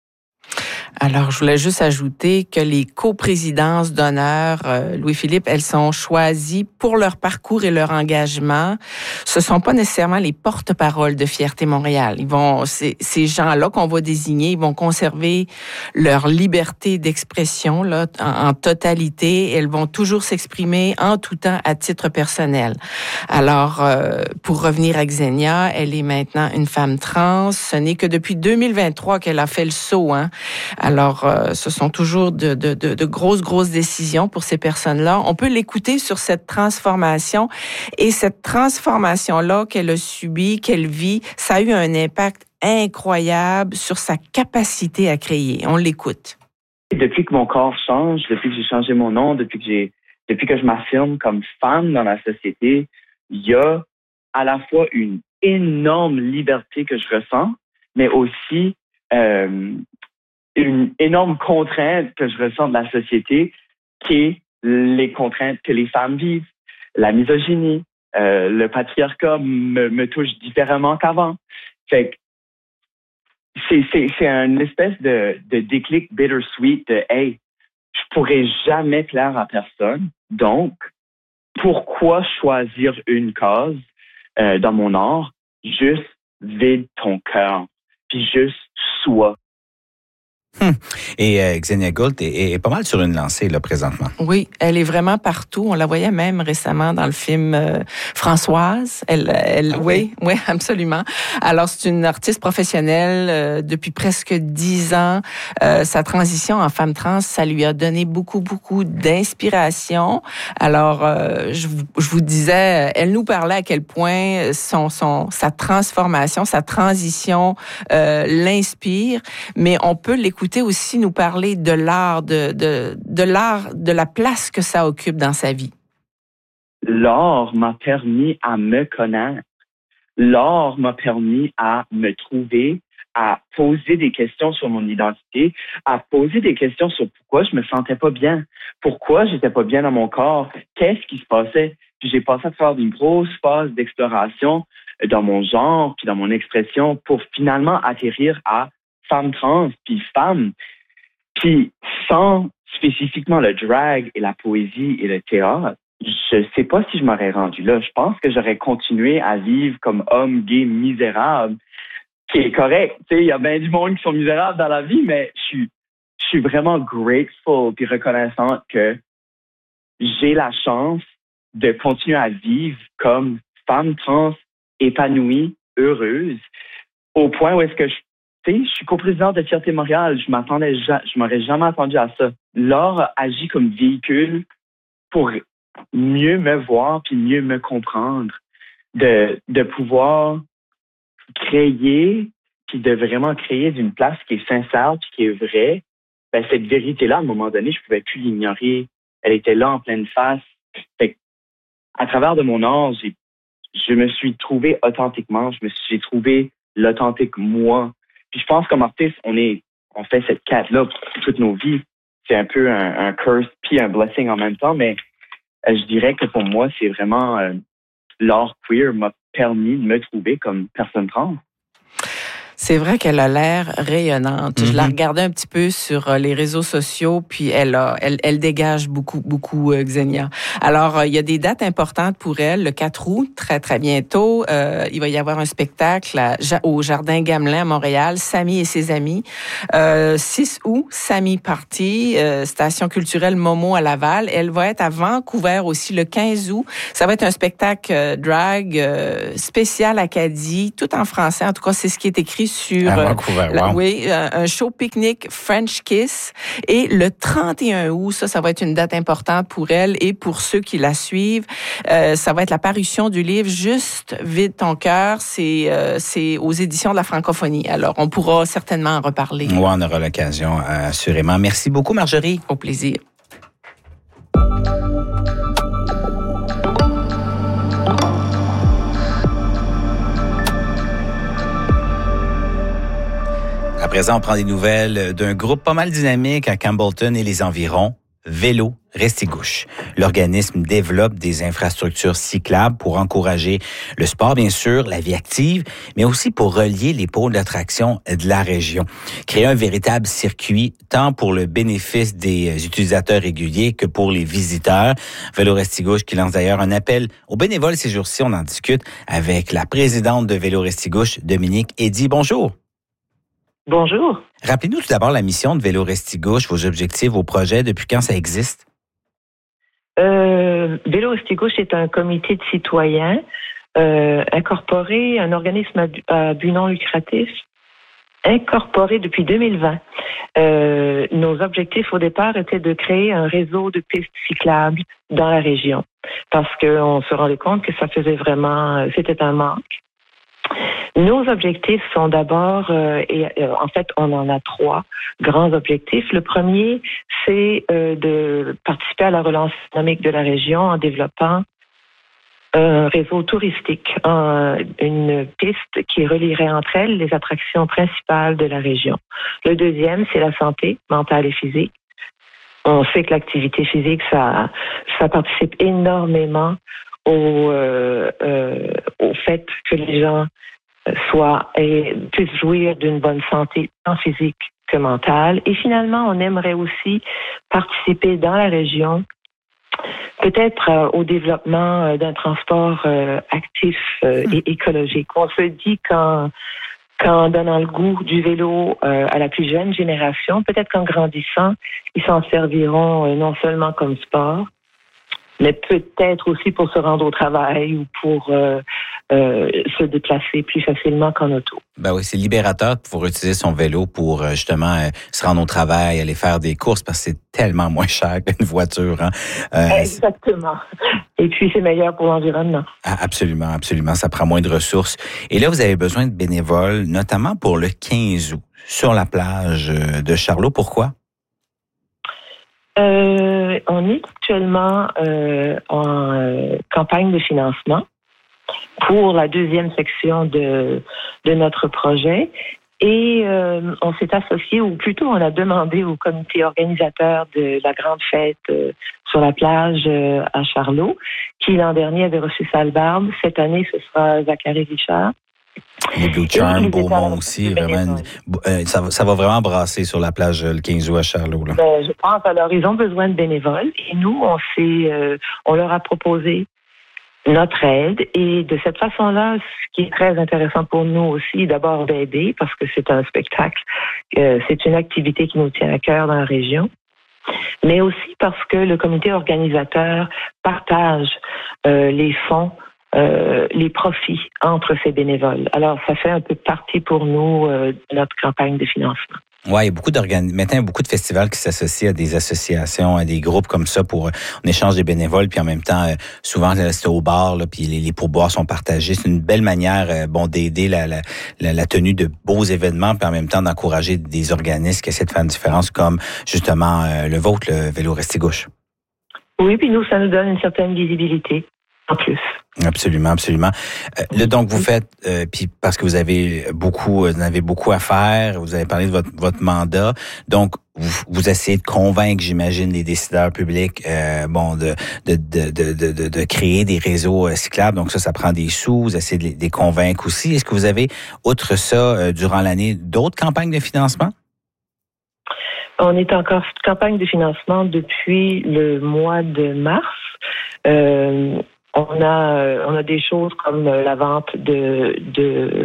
Alors, je voulais juste ajouter que les coprésidences d'honneur, euh, Louis-Philippe, elles sont choisies pour leur parcours et leur engagement. Ce sont pas nécessairement les porte-paroles de Fierté Montréal. Ils vont, c'est, ces gens-là qu'on va désigner, ils vont conserver leur liberté d'expression là en, en totalité. Elles vont toujours s'exprimer en tout temps à titre personnel. Alors, euh, pour revenir à Xenia, elle est maintenant une femme trans. Ce n'est que depuis deux mille vingt-trois qu'elle a fait le saut, hein. Alors, euh, ce sont toujours de, de, de, de grosses, grosses décisions pour ces personnes-là. On peut l'écouter sur cette transformation. Et cette transformation-là qu'elle a subie, qu'elle vit, ça a eu un impact incroyable sur sa capacité à créer. On l'écoute. Depuis que mon corps change, depuis que j'ai changé mon nom, depuis que j'ai, depuis que je m'affirme comme femme dans la société, il y a à la fois une énorme liberté que je ressens, mais aussi euh, une énorme contrainte que je ressens de la société, qui est les contraintes que les femmes vivent. La misogynie, euh, le patriarcat me, me touche différemment qu'avant. Fait que c'est, c'est, c'est une espèce de, de déclic bittersweet de « Hey, je pourrais jamais plaire à personne, donc pourquoi choisir une cause euh, dans mon art? Juste vide ton cœur, puis juste sois. » Hum. Et euh, Xenia Gould est, est pas mal sur une lancée là présentement. Oui, elle est vraiment partout. On la voyait même récemment dans le film euh, Françoise. Elle, elle, ah, oui, oui, oui, absolument. Alors c'est une artiste professionnelle euh, depuis presque dix ans. Euh, sa transition en femme trans, ça lui a donné beaucoup, beaucoup d'inspiration. Alors euh, je, vous, je vous disais, elle nous parlait à quel point son, son, sa transformation, sa transition euh, l'inspire. Mais on peut l'écouter aussi nous parler de l'art, de, de, de l'art, de la place que ça occupe dans sa vie. L'art m'a permis à me connaître. L'art m'a permis à me trouver, à poser des questions sur mon identité, à poser des questions sur pourquoi je me sentais pas bien, pourquoi j'étais pas bien dans mon corps, qu'est-ce qui se passait. Puis j'ai passé à faire une grosse phase d'exploration dans mon genre, puis dans mon expression, pour finalement atterrir à femme trans, puis femme, puis sans spécifiquement le drag et la poésie et le théâtre, je sais pas si je m'aurais rendu là. Je pense que j'aurais continué à vivre comme homme gay misérable, qui est correct. Tu sais, il y a bien du monde qui sont misérables dans la vie, mais je suis, je suis vraiment grateful puis reconnaissante que j'ai la chance de continuer à vivre comme femme trans épanouie, heureuse, au point où est-ce que je Tu sais, je suis coprésidente de Fierté Montréal. Je m'attendais, je m'aurais jamais attendu à ça. L'art agit comme véhicule pour mieux me voir puis mieux me comprendre, de de pouvoir créer puis de vraiment créer d'une place qui est sincère puis qui est vraie, ben, cette vérité-là, à un moment donné, je pouvais plus l'ignorer. Elle était là en pleine face. Fait à travers de mon art, j'ai, je me suis trouvé authentiquement. Je me suis j'ai trouvé l'authentique moi. Puis je pense comme artiste, on est, on fait cette quête-là pour toutes nos vies. C'est un peu un, un curse puis un blessing en même temps, mais euh, je dirais que pour moi, c'est vraiment euh, l'art queer m'a permis de me trouver comme personne trans. C'est vrai qu'elle a l'air rayonnante. Mm-hmm. Je la regardais un petit peu sur les réseaux sociaux, puis elle a, elle, elle dégage beaucoup, beaucoup, euh, Xenia. Alors, euh, il y a des dates importantes pour elle. Le quatre août, très, très bientôt, euh, il va y avoir un spectacle à, au Jardin Gamelin à Montréal, Samy et ses amis. Euh, six août, Samy Party, euh, station culturelle Momo à Laval. Elle va être à Vancouver aussi le quinze août. Ça va être un spectacle euh, drag euh, spécial Acadie, tout en français. En tout cas, c'est ce qui est écrit sur à Vancouver, euh, wow. oui, un show pique-nique French Kiss. Et le trente et un août, ça, ça va être une date importante pour elle et pour ceux qui la suivent. Euh, ça va être la parution du livre Juste vide ton cœur. C'est euh, c'est aux éditions de la francophonie. Alors, on pourra certainement en reparler. Oui, on aura l'occasion, assurément. Merci beaucoup, Marjorie. Au plaisir. À présent, on prend des nouvelles d'un groupe pas mal dynamique à Campbellton et les environs, Vélo Restigouche. L'organisme développe des infrastructures cyclables pour encourager le sport, bien sûr, la vie active, mais aussi pour relier les pôles d'attraction de la région. Créer un véritable circuit, tant pour le bénéfice des utilisateurs réguliers que pour les visiteurs. Vélo Restigouche qui lance d'ailleurs un appel aux bénévoles ces jours-ci. On en discute avec la présidente de Vélo Restigouche, Dominique Eddy. Bonjour. Bonjour. Rappelez-nous tout d'abord la mission de Vélo Restigouche, vos objectifs, vos projets, depuis quand ça existe? Euh, Vélo Restigouche est un comité de citoyens euh, incorporé, un organisme à, à but non lucratif, incorporé depuis deux mille vingt. Euh, nos objectifs au départ étaient de créer un réseau de pistes cyclables dans la région, parce qu'on se rendait compte que ça faisait vraiment, c'était un manque. Nos objectifs sont d'abord, euh, et euh, en fait, on en a trois grands objectifs. Le premier, c'est euh, de participer à la relance économique de la région en développant un réseau touristique, un, une piste qui relierait entre elles les attractions principales de la région. Le deuxième, c'est la santé mentale et physique. On sait que l'activité physique, ça, ça participe énormément au, euh, euh, au fait que les gens soient et puissent jouir d'une bonne santé tant physique que mentale. Et finalement, on aimerait aussi participer dans la région, peut-être euh, au développement euh, d'un transport euh, actif euh, et écologique. On se dit qu'en, qu'en donnant le goût du vélo euh, à la plus jeune génération, peut-être qu'en grandissant, ils s'en serviront euh, non seulement comme sport, mais peut-être aussi pour se rendre au travail ou pour euh, euh, se déplacer plus facilement qu'en auto. Ben oui, c'est libérateur de pouvoir utiliser son vélo pour euh, justement euh, se rendre au travail, aller faire des courses, parce que c'est tellement moins cher qu'une voiture. Hein? Euh, Exactement. Et puis, c'est meilleur pour l'environnement. Ah, absolument, absolument. Ça prend moins de ressources. Et là, vous avez besoin de bénévoles, notamment pour le quinze août, sur la plage de Charlot. Pourquoi? Euh, on est actuellement euh, en euh, campagne de financement pour la deuxième section de, de notre projet et euh, on s'est associé, ou plutôt on a demandé au comité organisateur de la grande fête euh, sur la plage euh, à Charlot, qui l'an dernier avait reçu Salbarbe. Cette année, ce sera Zachary Richard. Les Blue Charm, Beaumont aussi, vraiment. Euh, ça, ça va vraiment brasser sur la plage le quinze août à Charlot. Là. Ben, je pense, alors, ils ont besoin de bénévoles et nous, on s'est, euh, on leur a proposé notre aide et de cette façon-là, ce qui est très intéressant pour nous aussi, d'abord d'aider parce que c'est un spectacle, euh, c'est une activité qui nous tient à cœur dans la région, mais aussi parce que le comité organisateur partage euh, les fonds Euh, les profits entre ces bénévoles. Alors, ça fait un peu partie pour nous euh, de notre campagne de financement. Oui, il y a beaucoup d'organismes. Maintenant, il y a beaucoup de festivals qui s'associent à des associations, à des groupes comme ça pour on échange des bénévoles, puis en même temps, souvent c'est au bar, là, puis les, les pourboires sont partagés. C'est une belle manière, bon, d'aider la, la, la, la tenue de beaux événements, puis en même temps d'encourager des organismes qui essaient de faire une différence, comme justement le vôtre, le Vélo Restigouche. Oui, puis nous, ça nous donne une certaine visibilité en plus. Absolument, absolument. Euh, là, donc, vous faites, euh, puis parce que vous avez beaucoup, vous avez beaucoup à faire, vous avez parlé de votre, votre mandat, donc vous, vous essayez de convaincre, j'imagine, les décideurs publics, euh, bon, de de, de de de de créer des réseaux cyclables. Donc ça, ça prend des sous. Vous essayez de les, de les convaincre aussi. Est-ce que vous avez, outre ça, euh, durant l'année, d'autres campagnes de financement? On est encore en campagne de financement depuis le mois de mars. Euh, On a, on a des choses comme la vente de, de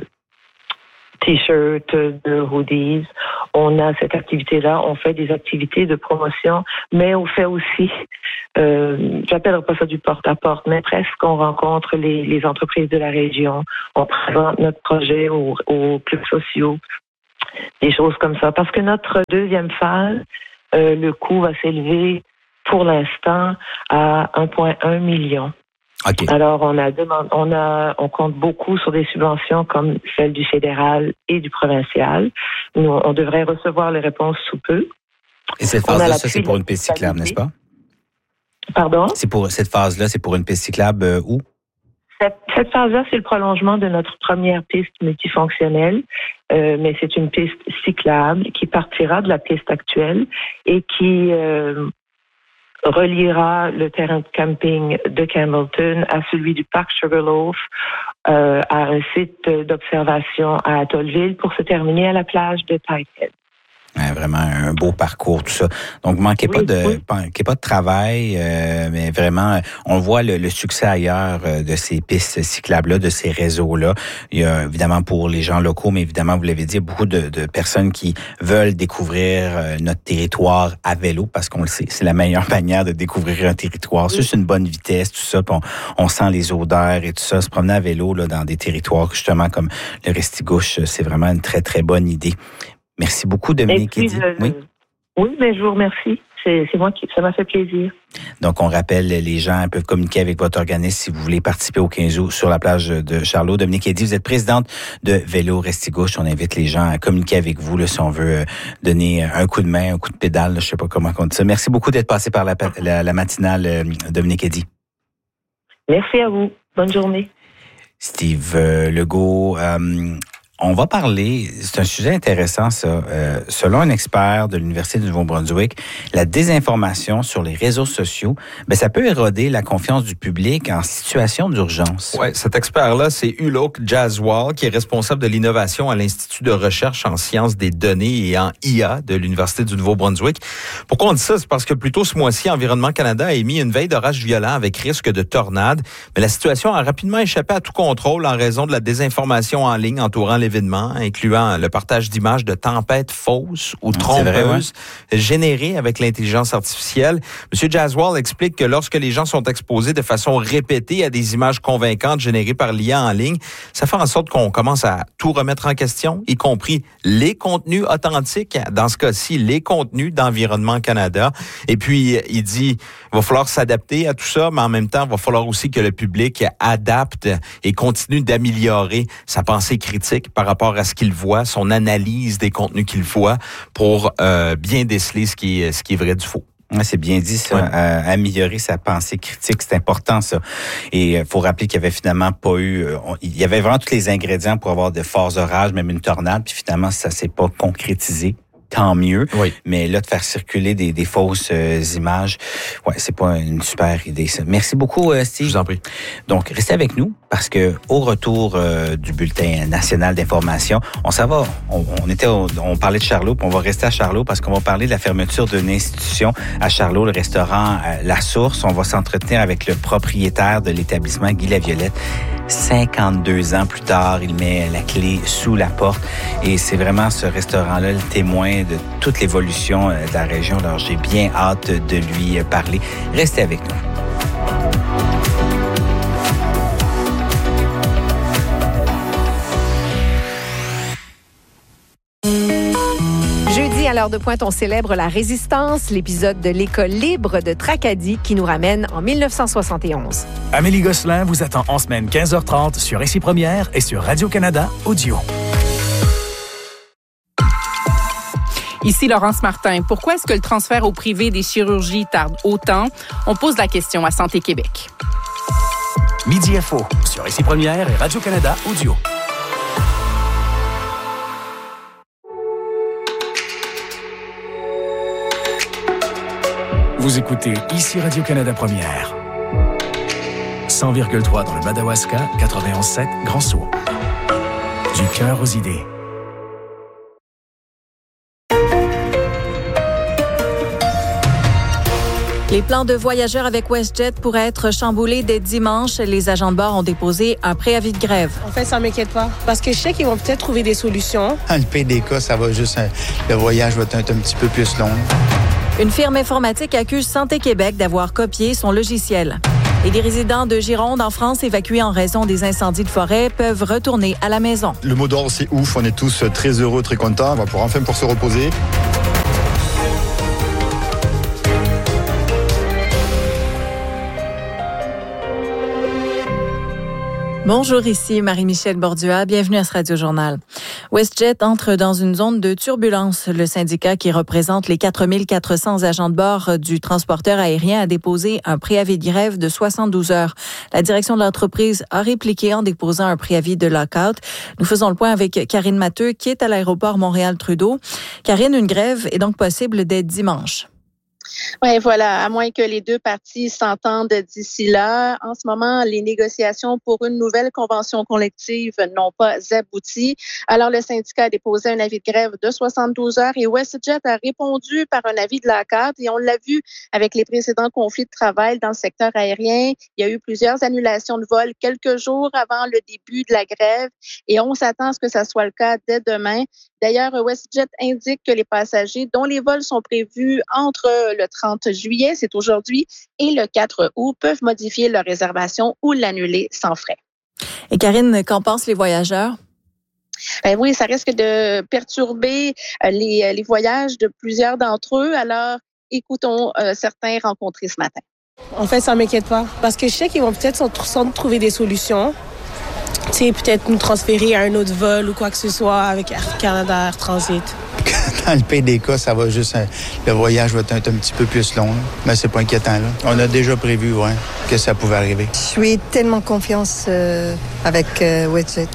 t-shirts, de hoodies. On a cette activité-là. On fait des activités de promotion, mais on fait aussi, euh, j'appellerai pas ça du porte-à-porte, mais presque on rencontre les, les entreprises de la région. On présente notre projet aux, aux clubs sociaux, des choses comme ça. Parce que notre deuxième phase, euh, le coût va s'élever pour l'instant à un virgule un million. Okay. Alors, on a demandé, on a, on compte beaucoup sur des subventions comme celles du fédéral et du provincial. Nous, on devrait recevoir les réponses sous peu. Et cette phase-là, ça, c'est pour une piste cyclable, n'est-ce pas? Pardon? C'est pour, cette phase-là, c'est pour une piste cyclable euh, où? Cette, cette phase-là, c'est le prolongement de notre première piste multifonctionnelle, euh, mais c'est une piste cyclable qui partira de la piste actuelle et qui, euh, reliera le terrain de camping de Campbellton à celui du parc Sugarloaf, euh, à un site d'observation à Atollville pour se terminer à la plage de Tidehead. Ouais, vraiment un beau parcours, tout ça. Donc, manquez oui, pas de oui. manquez pas de travail, euh, mais vraiment, on voit le, le succès ailleurs euh, de ces pistes cyclables-là, de ces réseaux-là. Il y a évidemment pour les gens locaux, mais évidemment, vous l'avez dit, il y a beaucoup de, de personnes qui veulent découvrir euh, notre territoire à vélo, parce qu'on le sait, c'est la meilleure manière de découvrir un territoire. C'est oui. juste une bonne vitesse, tout ça, puis on, on sent les odeurs et tout ça. Se promener à vélo là dans des territoires justement comme le Restigouche, c'est vraiment une très, très bonne idée. Merci beaucoup, Dominique Eddy. Euh, oui, oui mais je vous remercie. C'est, c'est moi qui, ça m'a fait plaisir. Donc, on rappelle, les gens peuvent communiquer avec votre organisme si vous voulez participer au quinze août sur la plage de Charlot. Dominique Eddy, vous êtes présidente de Vélo Restigouche. On invite les gens à communiquer avec vous là, si on veut donner un coup de main, un coup de pédale. Là, je sais pas comment on dit ça. Merci beaucoup d'être passé par la, la, la matinale, Dominique Eddy. Merci à vous. Bonne journée. Steve euh, Legault, euh, on va parler, c'est un sujet intéressant ça, euh, selon un expert de l'Université du Nouveau-Brunswick, la désinformation sur les réseaux sociaux, ben ça peut éroder la confiance du public en situation d'urgence. Oui, cet expert-là, c'est Ulok Jaswal, qui est responsable de l'innovation à l'Institut de recherche en sciences des données et en I A de l'Université du Nouveau-Brunswick. Pourquoi on dit ça? C'est parce que plus tôt ce mois-ci, Environnement Canada a émis une veille d'orage violent avec risque de tornade, mais la situation a rapidement échappé à tout contrôle en raison de la désinformation en ligne entourant l'événement, incluant le partage d'images de tempêtes fausses ou trompeuses vrai, ouais. générées avec l'intelligence artificielle. Monsieur Jaswal explique que lorsque les gens sont exposés de façon répétée à des images convaincantes générées par l'I A en ligne, ça fait en sorte qu'on commence à tout remettre en question, y compris les contenus authentiques, dans ce cas-ci, les contenus d'Environnement Canada. Et puis, il dit, il va falloir s'adapter à tout ça, mais en même temps, il va falloir aussi que le public adapte et continue d'améliorer sa pensée critique par rapport à ce qu'il voit, son analyse des contenus qu'il voit pour euh, bien déceler ce qui est, ce qui est vrai du faux. Ouais, c'est bien dit, ça. Ouais. Euh, améliorer sa pensée critique, c'est important, ça. Et il euh, faut rappeler qu'il y avait finalement pas eu... Euh, on, il y avait vraiment tous les ingrédients pour avoir de forts orages, même une tornade, puis finalement, ça s'est pas concrétisé. Tant mieux. Oui. Mais là, de faire circuler des, des fausses euh, images, ouais, c'est pas une super idée, ça. Merci beaucoup, euh, Steve. Je vous en prie. Donc, restez avec nous parce que au retour euh, du bulletin national d'information, on s'en va. On, on était, au, on parlait de Charlot, puis on va rester à Charlot parce qu'on va parler de la fermeture d'une institution à Charlot, le restaurant euh, La Source. On va s'entretenir avec le propriétaire de l'établissement, Guy Laviolette. cinquante-deux ans plus tard, il met la clé sous la porte et c'est vraiment ce restaurant-là le témoin de toute l'évolution de la région. Alors, j'ai bien hâte de lui parler. Restez avec nous. à l'heure de pointe, on célèbre la Résistance, l'épisode de l'École libre de Tracadie qui nous ramène en dix-neuf cent soixante et onze. Amélie Gosselin vous attend en semaine quinze heures trente sur Ici Première et sur Radio-Canada Audio. Ici Laurence Martin. Pourquoi est-ce que le transfert au privé des chirurgies tarde autant? On pose la question à Santé Québec. Midi Info sur Ici Première et Radio-Canada Audio. Vous écoutez Ici Radio-Canada Première. cent virgule trois dans le Madawaska, quatre-vingt-onze sept Grand-Sault. Du cœur aux idées. Les plans de voyageurs avec WestJet pourraient être chamboulés dès dimanche. Les agents de bord ont déposé un préavis de grève. En fait, ça ne m'inquiète pas parce que je sais qu'ils vont peut-être trouver des solutions. Dans le pire des cas, ça va juste... Le voyage va être un, un petit peu plus long. Une firme informatique accuse Santé Québec d'avoir copié son logiciel. Et des résidents de Gironde, en France, évacués en raison des incendies de forêt, peuvent retourner à la maison. Le mot d'ordre, c'est ouf. On est tous très heureux, très contents. On va pouvoir enfin pour se reposer. Bonjour, ici Marie-Michel Bordua. Bienvenue à ce Radio-Journal. WestJet entre dans une zone de turbulence. Le syndicat qui représente les quatre mille quatre cents agents de bord du transporteur aérien a déposé un préavis de grève de soixante-douze heures. La direction de l'entreprise a répliqué en déposant un préavis de lockout. Nous faisons le point avec Karine Matteux qui est à l'aéroport Montréal-Trudeau. Karine, une grève est donc possible dès dimanche. Oui, voilà, à moins que les deux parties s'entendent d'ici là. En ce moment, les négociations pour une nouvelle convention collective n'ont pas abouti. Alors, le syndicat a déposé un avis de grève de soixante-douze heures et WestJet a répondu par un avis de lockout. Et on l'a vu avec les précédents conflits de travail dans le secteur aérien. Il y a eu plusieurs annulations de vols quelques jours avant le début de la grève et on s'attend à ce que ça soit le cas dès demain. D'ailleurs, WestJet indique que les passagers dont les vols sont prévus entre le trente juillet, c'est aujourd'hui, et le quatre août, peuvent modifier leur réservation ou l'annuler sans frais. Et Karine, qu'en pensent les voyageurs? Ben oui, ça risque de perturber les, les voyages de plusieurs d'entre eux. Alors, écoutons euh, certains rencontrés ce matin. En fait, ça ne m'inquiète pas parce que je sais qu'ils vont peut-être s'en trouver des solutions. Tu sais, peut-être nous transférer à un autre vol ou quoi que ce soit avec Air Canada, Air Transit. Dans le pire des cas, ça va juste... Le voyage va être un, un petit peu plus long, mais c'est pas inquiétant, là. On a déjà prévu, ouais, que ça pouvait arriver. Je suis tellement confiance euh, avec euh, WestJet.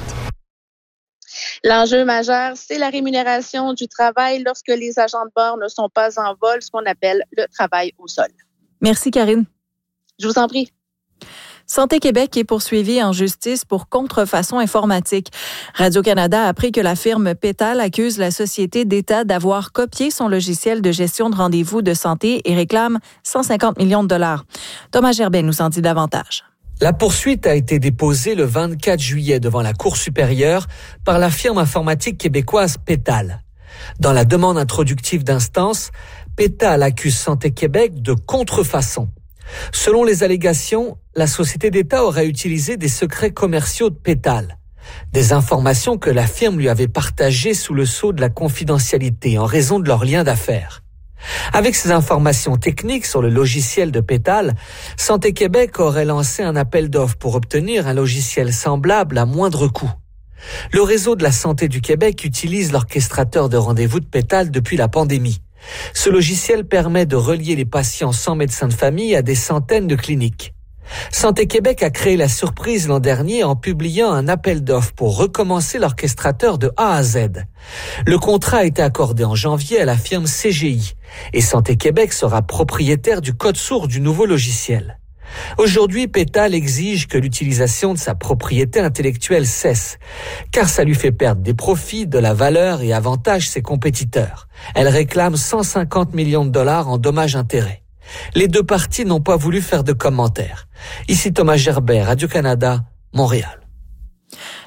L'enjeu majeur, c'est la rémunération du travail lorsque les agents de bord ne sont pas en vol, ce qu'on appelle le travail au sol. Merci, Karine. Je vous en prie. Santé Québec est poursuivie en justice pour contrefaçon informatique. Radio-Canada a appris que la firme Pétal accuse la société d'État d'avoir copié son logiciel de gestion de rendez-vous de santé et réclame cent cinquante millions de dollars. Thomas Gerbet nous en dit davantage. La poursuite a été déposée le vingt-quatre juillet devant la Cour supérieure par la firme informatique québécoise Pétal. Dans la demande introductive d'instance, Pétal accuse Santé Québec de contrefaçon. Selon les allégations, la société d'État aurait utilisé des secrets commerciaux de Pétal, des informations que la firme lui avait partagées sous le sceau de la confidentialité en raison de leur lien d'affaires. Avec ces informations techniques sur le logiciel de Pétal, Santé Québec aurait lancé un appel d'offres pour obtenir un logiciel semblable à moindre coût. Le réseau de la santé du Québec utilise l'orchestrateur de rendez-vous de Pétal depuis la pandémie. Ce logiciel permet de relier les patients sans médecin de famille à des centaines de cliniques. Santé Québec a créé la surprise l'an dernier en publiant un appel d'offres pour recommencer l'orchestrateur de A à Z. Le contrat a été accordé en janvier à la firme C G I et Santé Québec sera propriétaire du code source du nouveau logiciel. Aujourd'hui, Pétal exige que l'utilisation de sa propriété intellectuelle cesse, car ça lui fait perdre des profits, de la valeur et avantage ses compétiteurs. Elle réclame cent cinquante millions de dollars en dommages-intérêts. Les deux parties n'ont pas voulu faire de commentaires. Ici Thomas Gerbet, Radio-Canada, Montréal.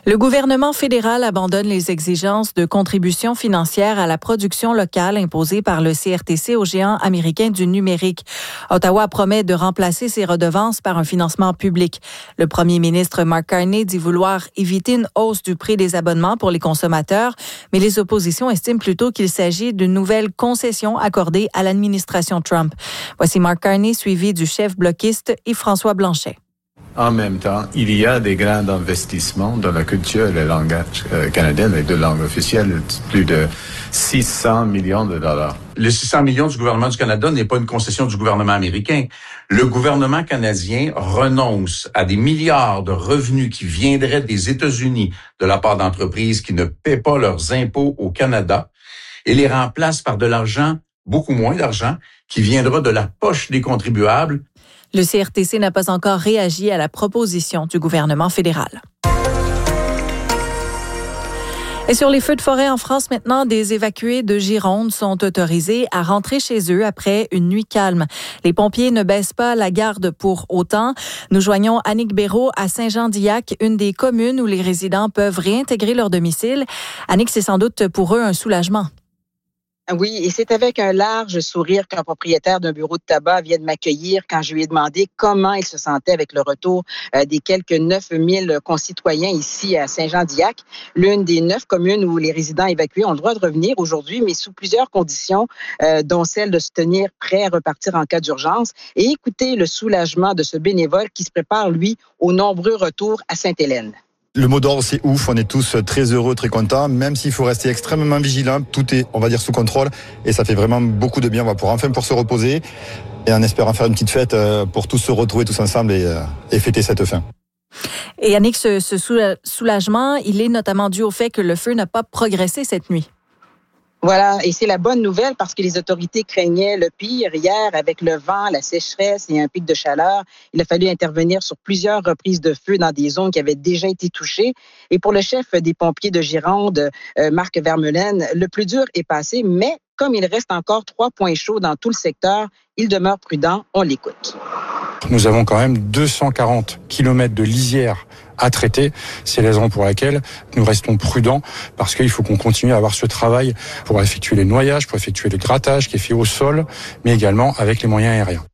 Le gouvernement fédéral abandonne les exigences de contribution financière à la production locale imposées par le C R T C aux géants américains du numérique. Ottawa promet de remplacer ces redevances par un financement public. Le premier ministre Mark Carney dit vouloir éviter une hausse du prix des abonnements pour les consommateurs, mais les oppositions estiment plutôt qu'il s'agit d'une nouvelle concession accordée à l'administration Trump. Voici Mark Carney, suivi du chef bloquiste Yves-François Blanchet. En même temps, il y a des grands investissements dans la culture et le langage euh, canadien, avec deux langues officielles, plus de six cents millions de dollars. Le six cents millions du gouvernement du Canada n'est pas une concession du gouvernement américain. Le gouvernement canadien renonce à des milliards de revenus qui viendraient des États-Unis de la part d'entreprises qui ne paient pas leurs impôts au Canada et les remplace par de l'argent, beaucoup moins d'argent, qui viendra de la poche des contribuables. Le C R T C n'a pas encore réagi à la proposition du gouvernement fédéral. Et sur les feux de forêt en France, maintenant, des évacués de Gironde sont autorisés à rentrer chez eux après une nuit calme. Les pompiers ne baissent pas la garde pour autant. Nous joignons Annick Béraud à Saint-Jean-d'Illac, une des communes où les résidents peuvent réintégrer leur domicile. Annick, c'est sans doute pour eux un soulagement. Oui, et c'est avec un large sourire qu'un propriétaire d'un bureau de tabac vient de m'accueillir quand je lui ai demandé comment il se sentait avec le retour des quelques neuf mille concitoyens ici à Saint-Jean-d'Illac, l'une des neuf communes où les résidents évacués ont le droit de revenir aujourd'hui, mais sous plusieurs conditions, euh, dont celle de se tenir prêt à repartir en cas d'urgence. Et écoutez le soulagement de ce bénévole qui se prépare, lui, aux nombreux retours à Sainte-Hélène. Le mot d'ordre, c'est ouf. On est tous très heureux, très contents, même s'il faut rester extrêmement vigilant. Tout est, on va dire, sous contrôle. Et ça fait vraiment beaucoup de bien. On va pouvoir enfin pour se reposer et en espérant faire une petite fête pour tous se retrouver tous ensemble et, et fêter cette fin. Et Yannick, ce, ce soulagement, il est notamment dû au fait que le feu n'a pas progressé cette nuit. Voilà, et c'est la bonne nouvelle parce que les autorités craignaient le pire. Hier, avec le vent, la sécheresse et un pic de chaleur, il a fallu intervenir sur plusieurs reprises de feu dans des zones qui avaient déjà été touchées. Et pour le chef des pompiers de Gironde, euh, Marc Vermeulen, le plus dur est passé, mais comme il reste encore trois points chauds dans tout le secteur, il demeure prudent. On l'écoute. Nous avons quand même deux cent quarante kilomètres de lisière à traiter. C'est la raison pour laquelle nous restons prudents parce qu'il faut qu'on continue à avoir ce travail pour effectuer les noyages, pour effectuer le grattage qui est fait au sol, mais également avec les moyens aériens.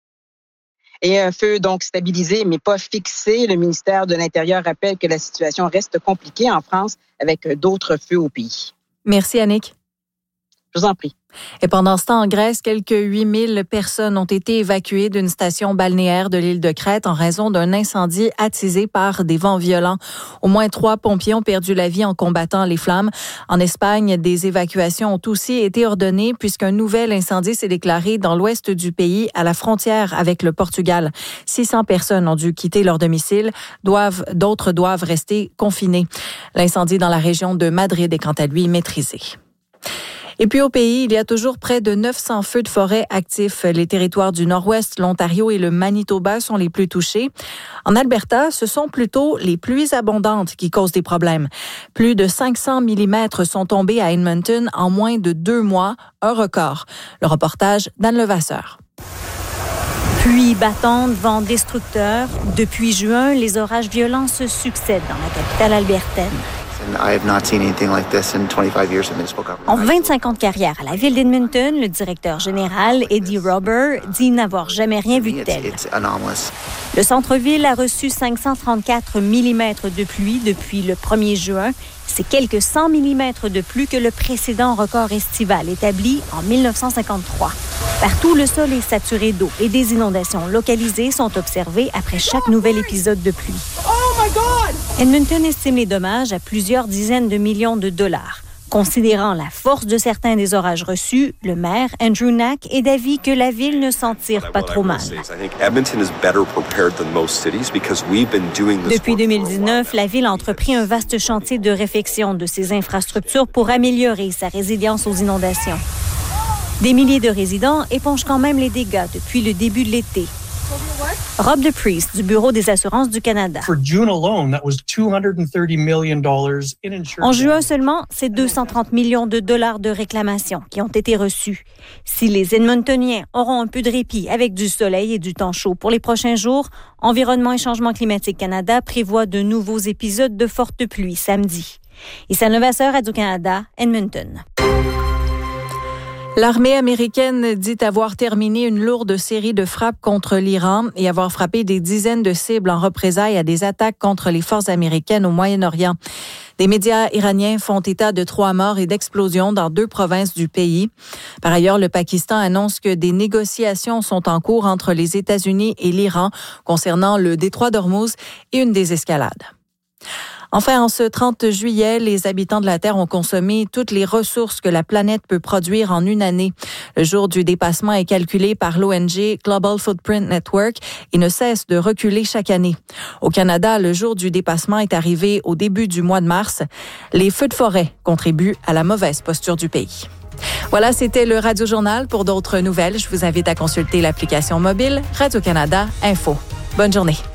Et un feu donc stabilisé, mais pas fixé. Le ministère de l'Intérieur rappelle que la situation reste compliquée en France avec d'autres feux au pays. Merci, Annick. Je vous en prie. Et pendant ce temps, en Grèce, quelques huit mille personnes ont été évacuées d'une station balnéaire de l'île de Crète en raison d'un incendie attisé par des vents violents. Au moins trois pompiers ont perdu la vie en combattant les flammes. En Espagne, des évacuations ont aussi été ordonnées puisqu'un nouvel incendie s'est déclaré dans l'ouest du pays, à la frontière avec le Portugal. six cents personnes ont dû quitter leur domicile. Doivent, d'autres doivent rester confinées. L'incendie dans la région de Madrid est quant à lui maîtrisé. Et puis au pays, il y a toujours près de neuf cents feux de forêt actifs. Les territoires du Nord-Ouest, l'Ontario et le Manitoba sont les plus touchés. En Alberta, ce sont plutôt les pluies abondantes qui causent des problèmes. Plus de cinq cents millimètres sont tombés à Edmonton en moins de deux mois, un record. Le reportage d'Anne Levasseur. Pluie battante, vent destructeur. Depuis juin, les orages violents se succèdent dans la capitale albertaine. En vingt-cinq ans de carrière à la ville d'Edmonton, le directeur général, Eddie Robert, dit n'avoir jamais rien vu de tel. Le centre-ville a reçu cinq cent trente-quatre millimètres de pluie depuis le premier juin. C'est quelques cent millimètres de plus que le précédent record estival établi en mille neuf cent cinquante-trois. Partout, le sol est saturé d'eau et des inondations localisées sont observées après chaque nouvel épisode de pluie. Oh my God! Edmonton estime les dommages à plusieurs dizaines de millions de dollars. Considérant la force de certains des orages reçus, le maire, Andrew Knack, est d'avis que la ville ne s'en tire pas trop mal. Depuis deux mille dix-neuf, la ville a entrepris un vaste chantier de réfection de ses infrastructures pour améliorer sa résilience aux inondations. Des milliers de résidents épongent quand même les dégâts depuis le début de l'été. Rob DePriest du Bureau des assurances du Canada. En juin seulement, c'est deux cent trente millions de dollars de réclamations qui ont été reçus. Si les Edmontoniens auront un peu de répit avec du soleil et du temps chaud pour les prochains jours, Environnement et Changement climatique Canada prévoit de nouveaux épisodes de fortes pluies samedi. Ici Levasseur, Radio-Canada, Edmonton. L'armée américaine dit avoir terminé une lourde série de frappes contre l'Iran et avoir frappé des dizaines de cibles en représailles à des attaques contre les forces américaines au Moyen-Orient. Des médias iraniens font état de trois morts et d'explosions dans deux provinces du pays. Par ailleurs, le Pakistan annonce que des négociations sont en cours entre les États-Unis et l'Iran concernant le détroit d'Ormuz et une désescalade. Enfin, en ce trente juillet, les habitants de la Terre ont consommé toutes les ressources que la planète peut produire en une année. Le jour du dépassement est calculé par l'O N G Global Footprint Network et ne cesse de reculer chaque année. Au Canada, le jour du dépassement est arrivé au début du mois de mars. Les feux de forêt contribuent à la mauvaise posture du pays. Voilà, c'était le Radio Journal. Pour d'autres nouvelles, je vous invite à consulter l'application mobile Radio-Canada Info. Bonne journée.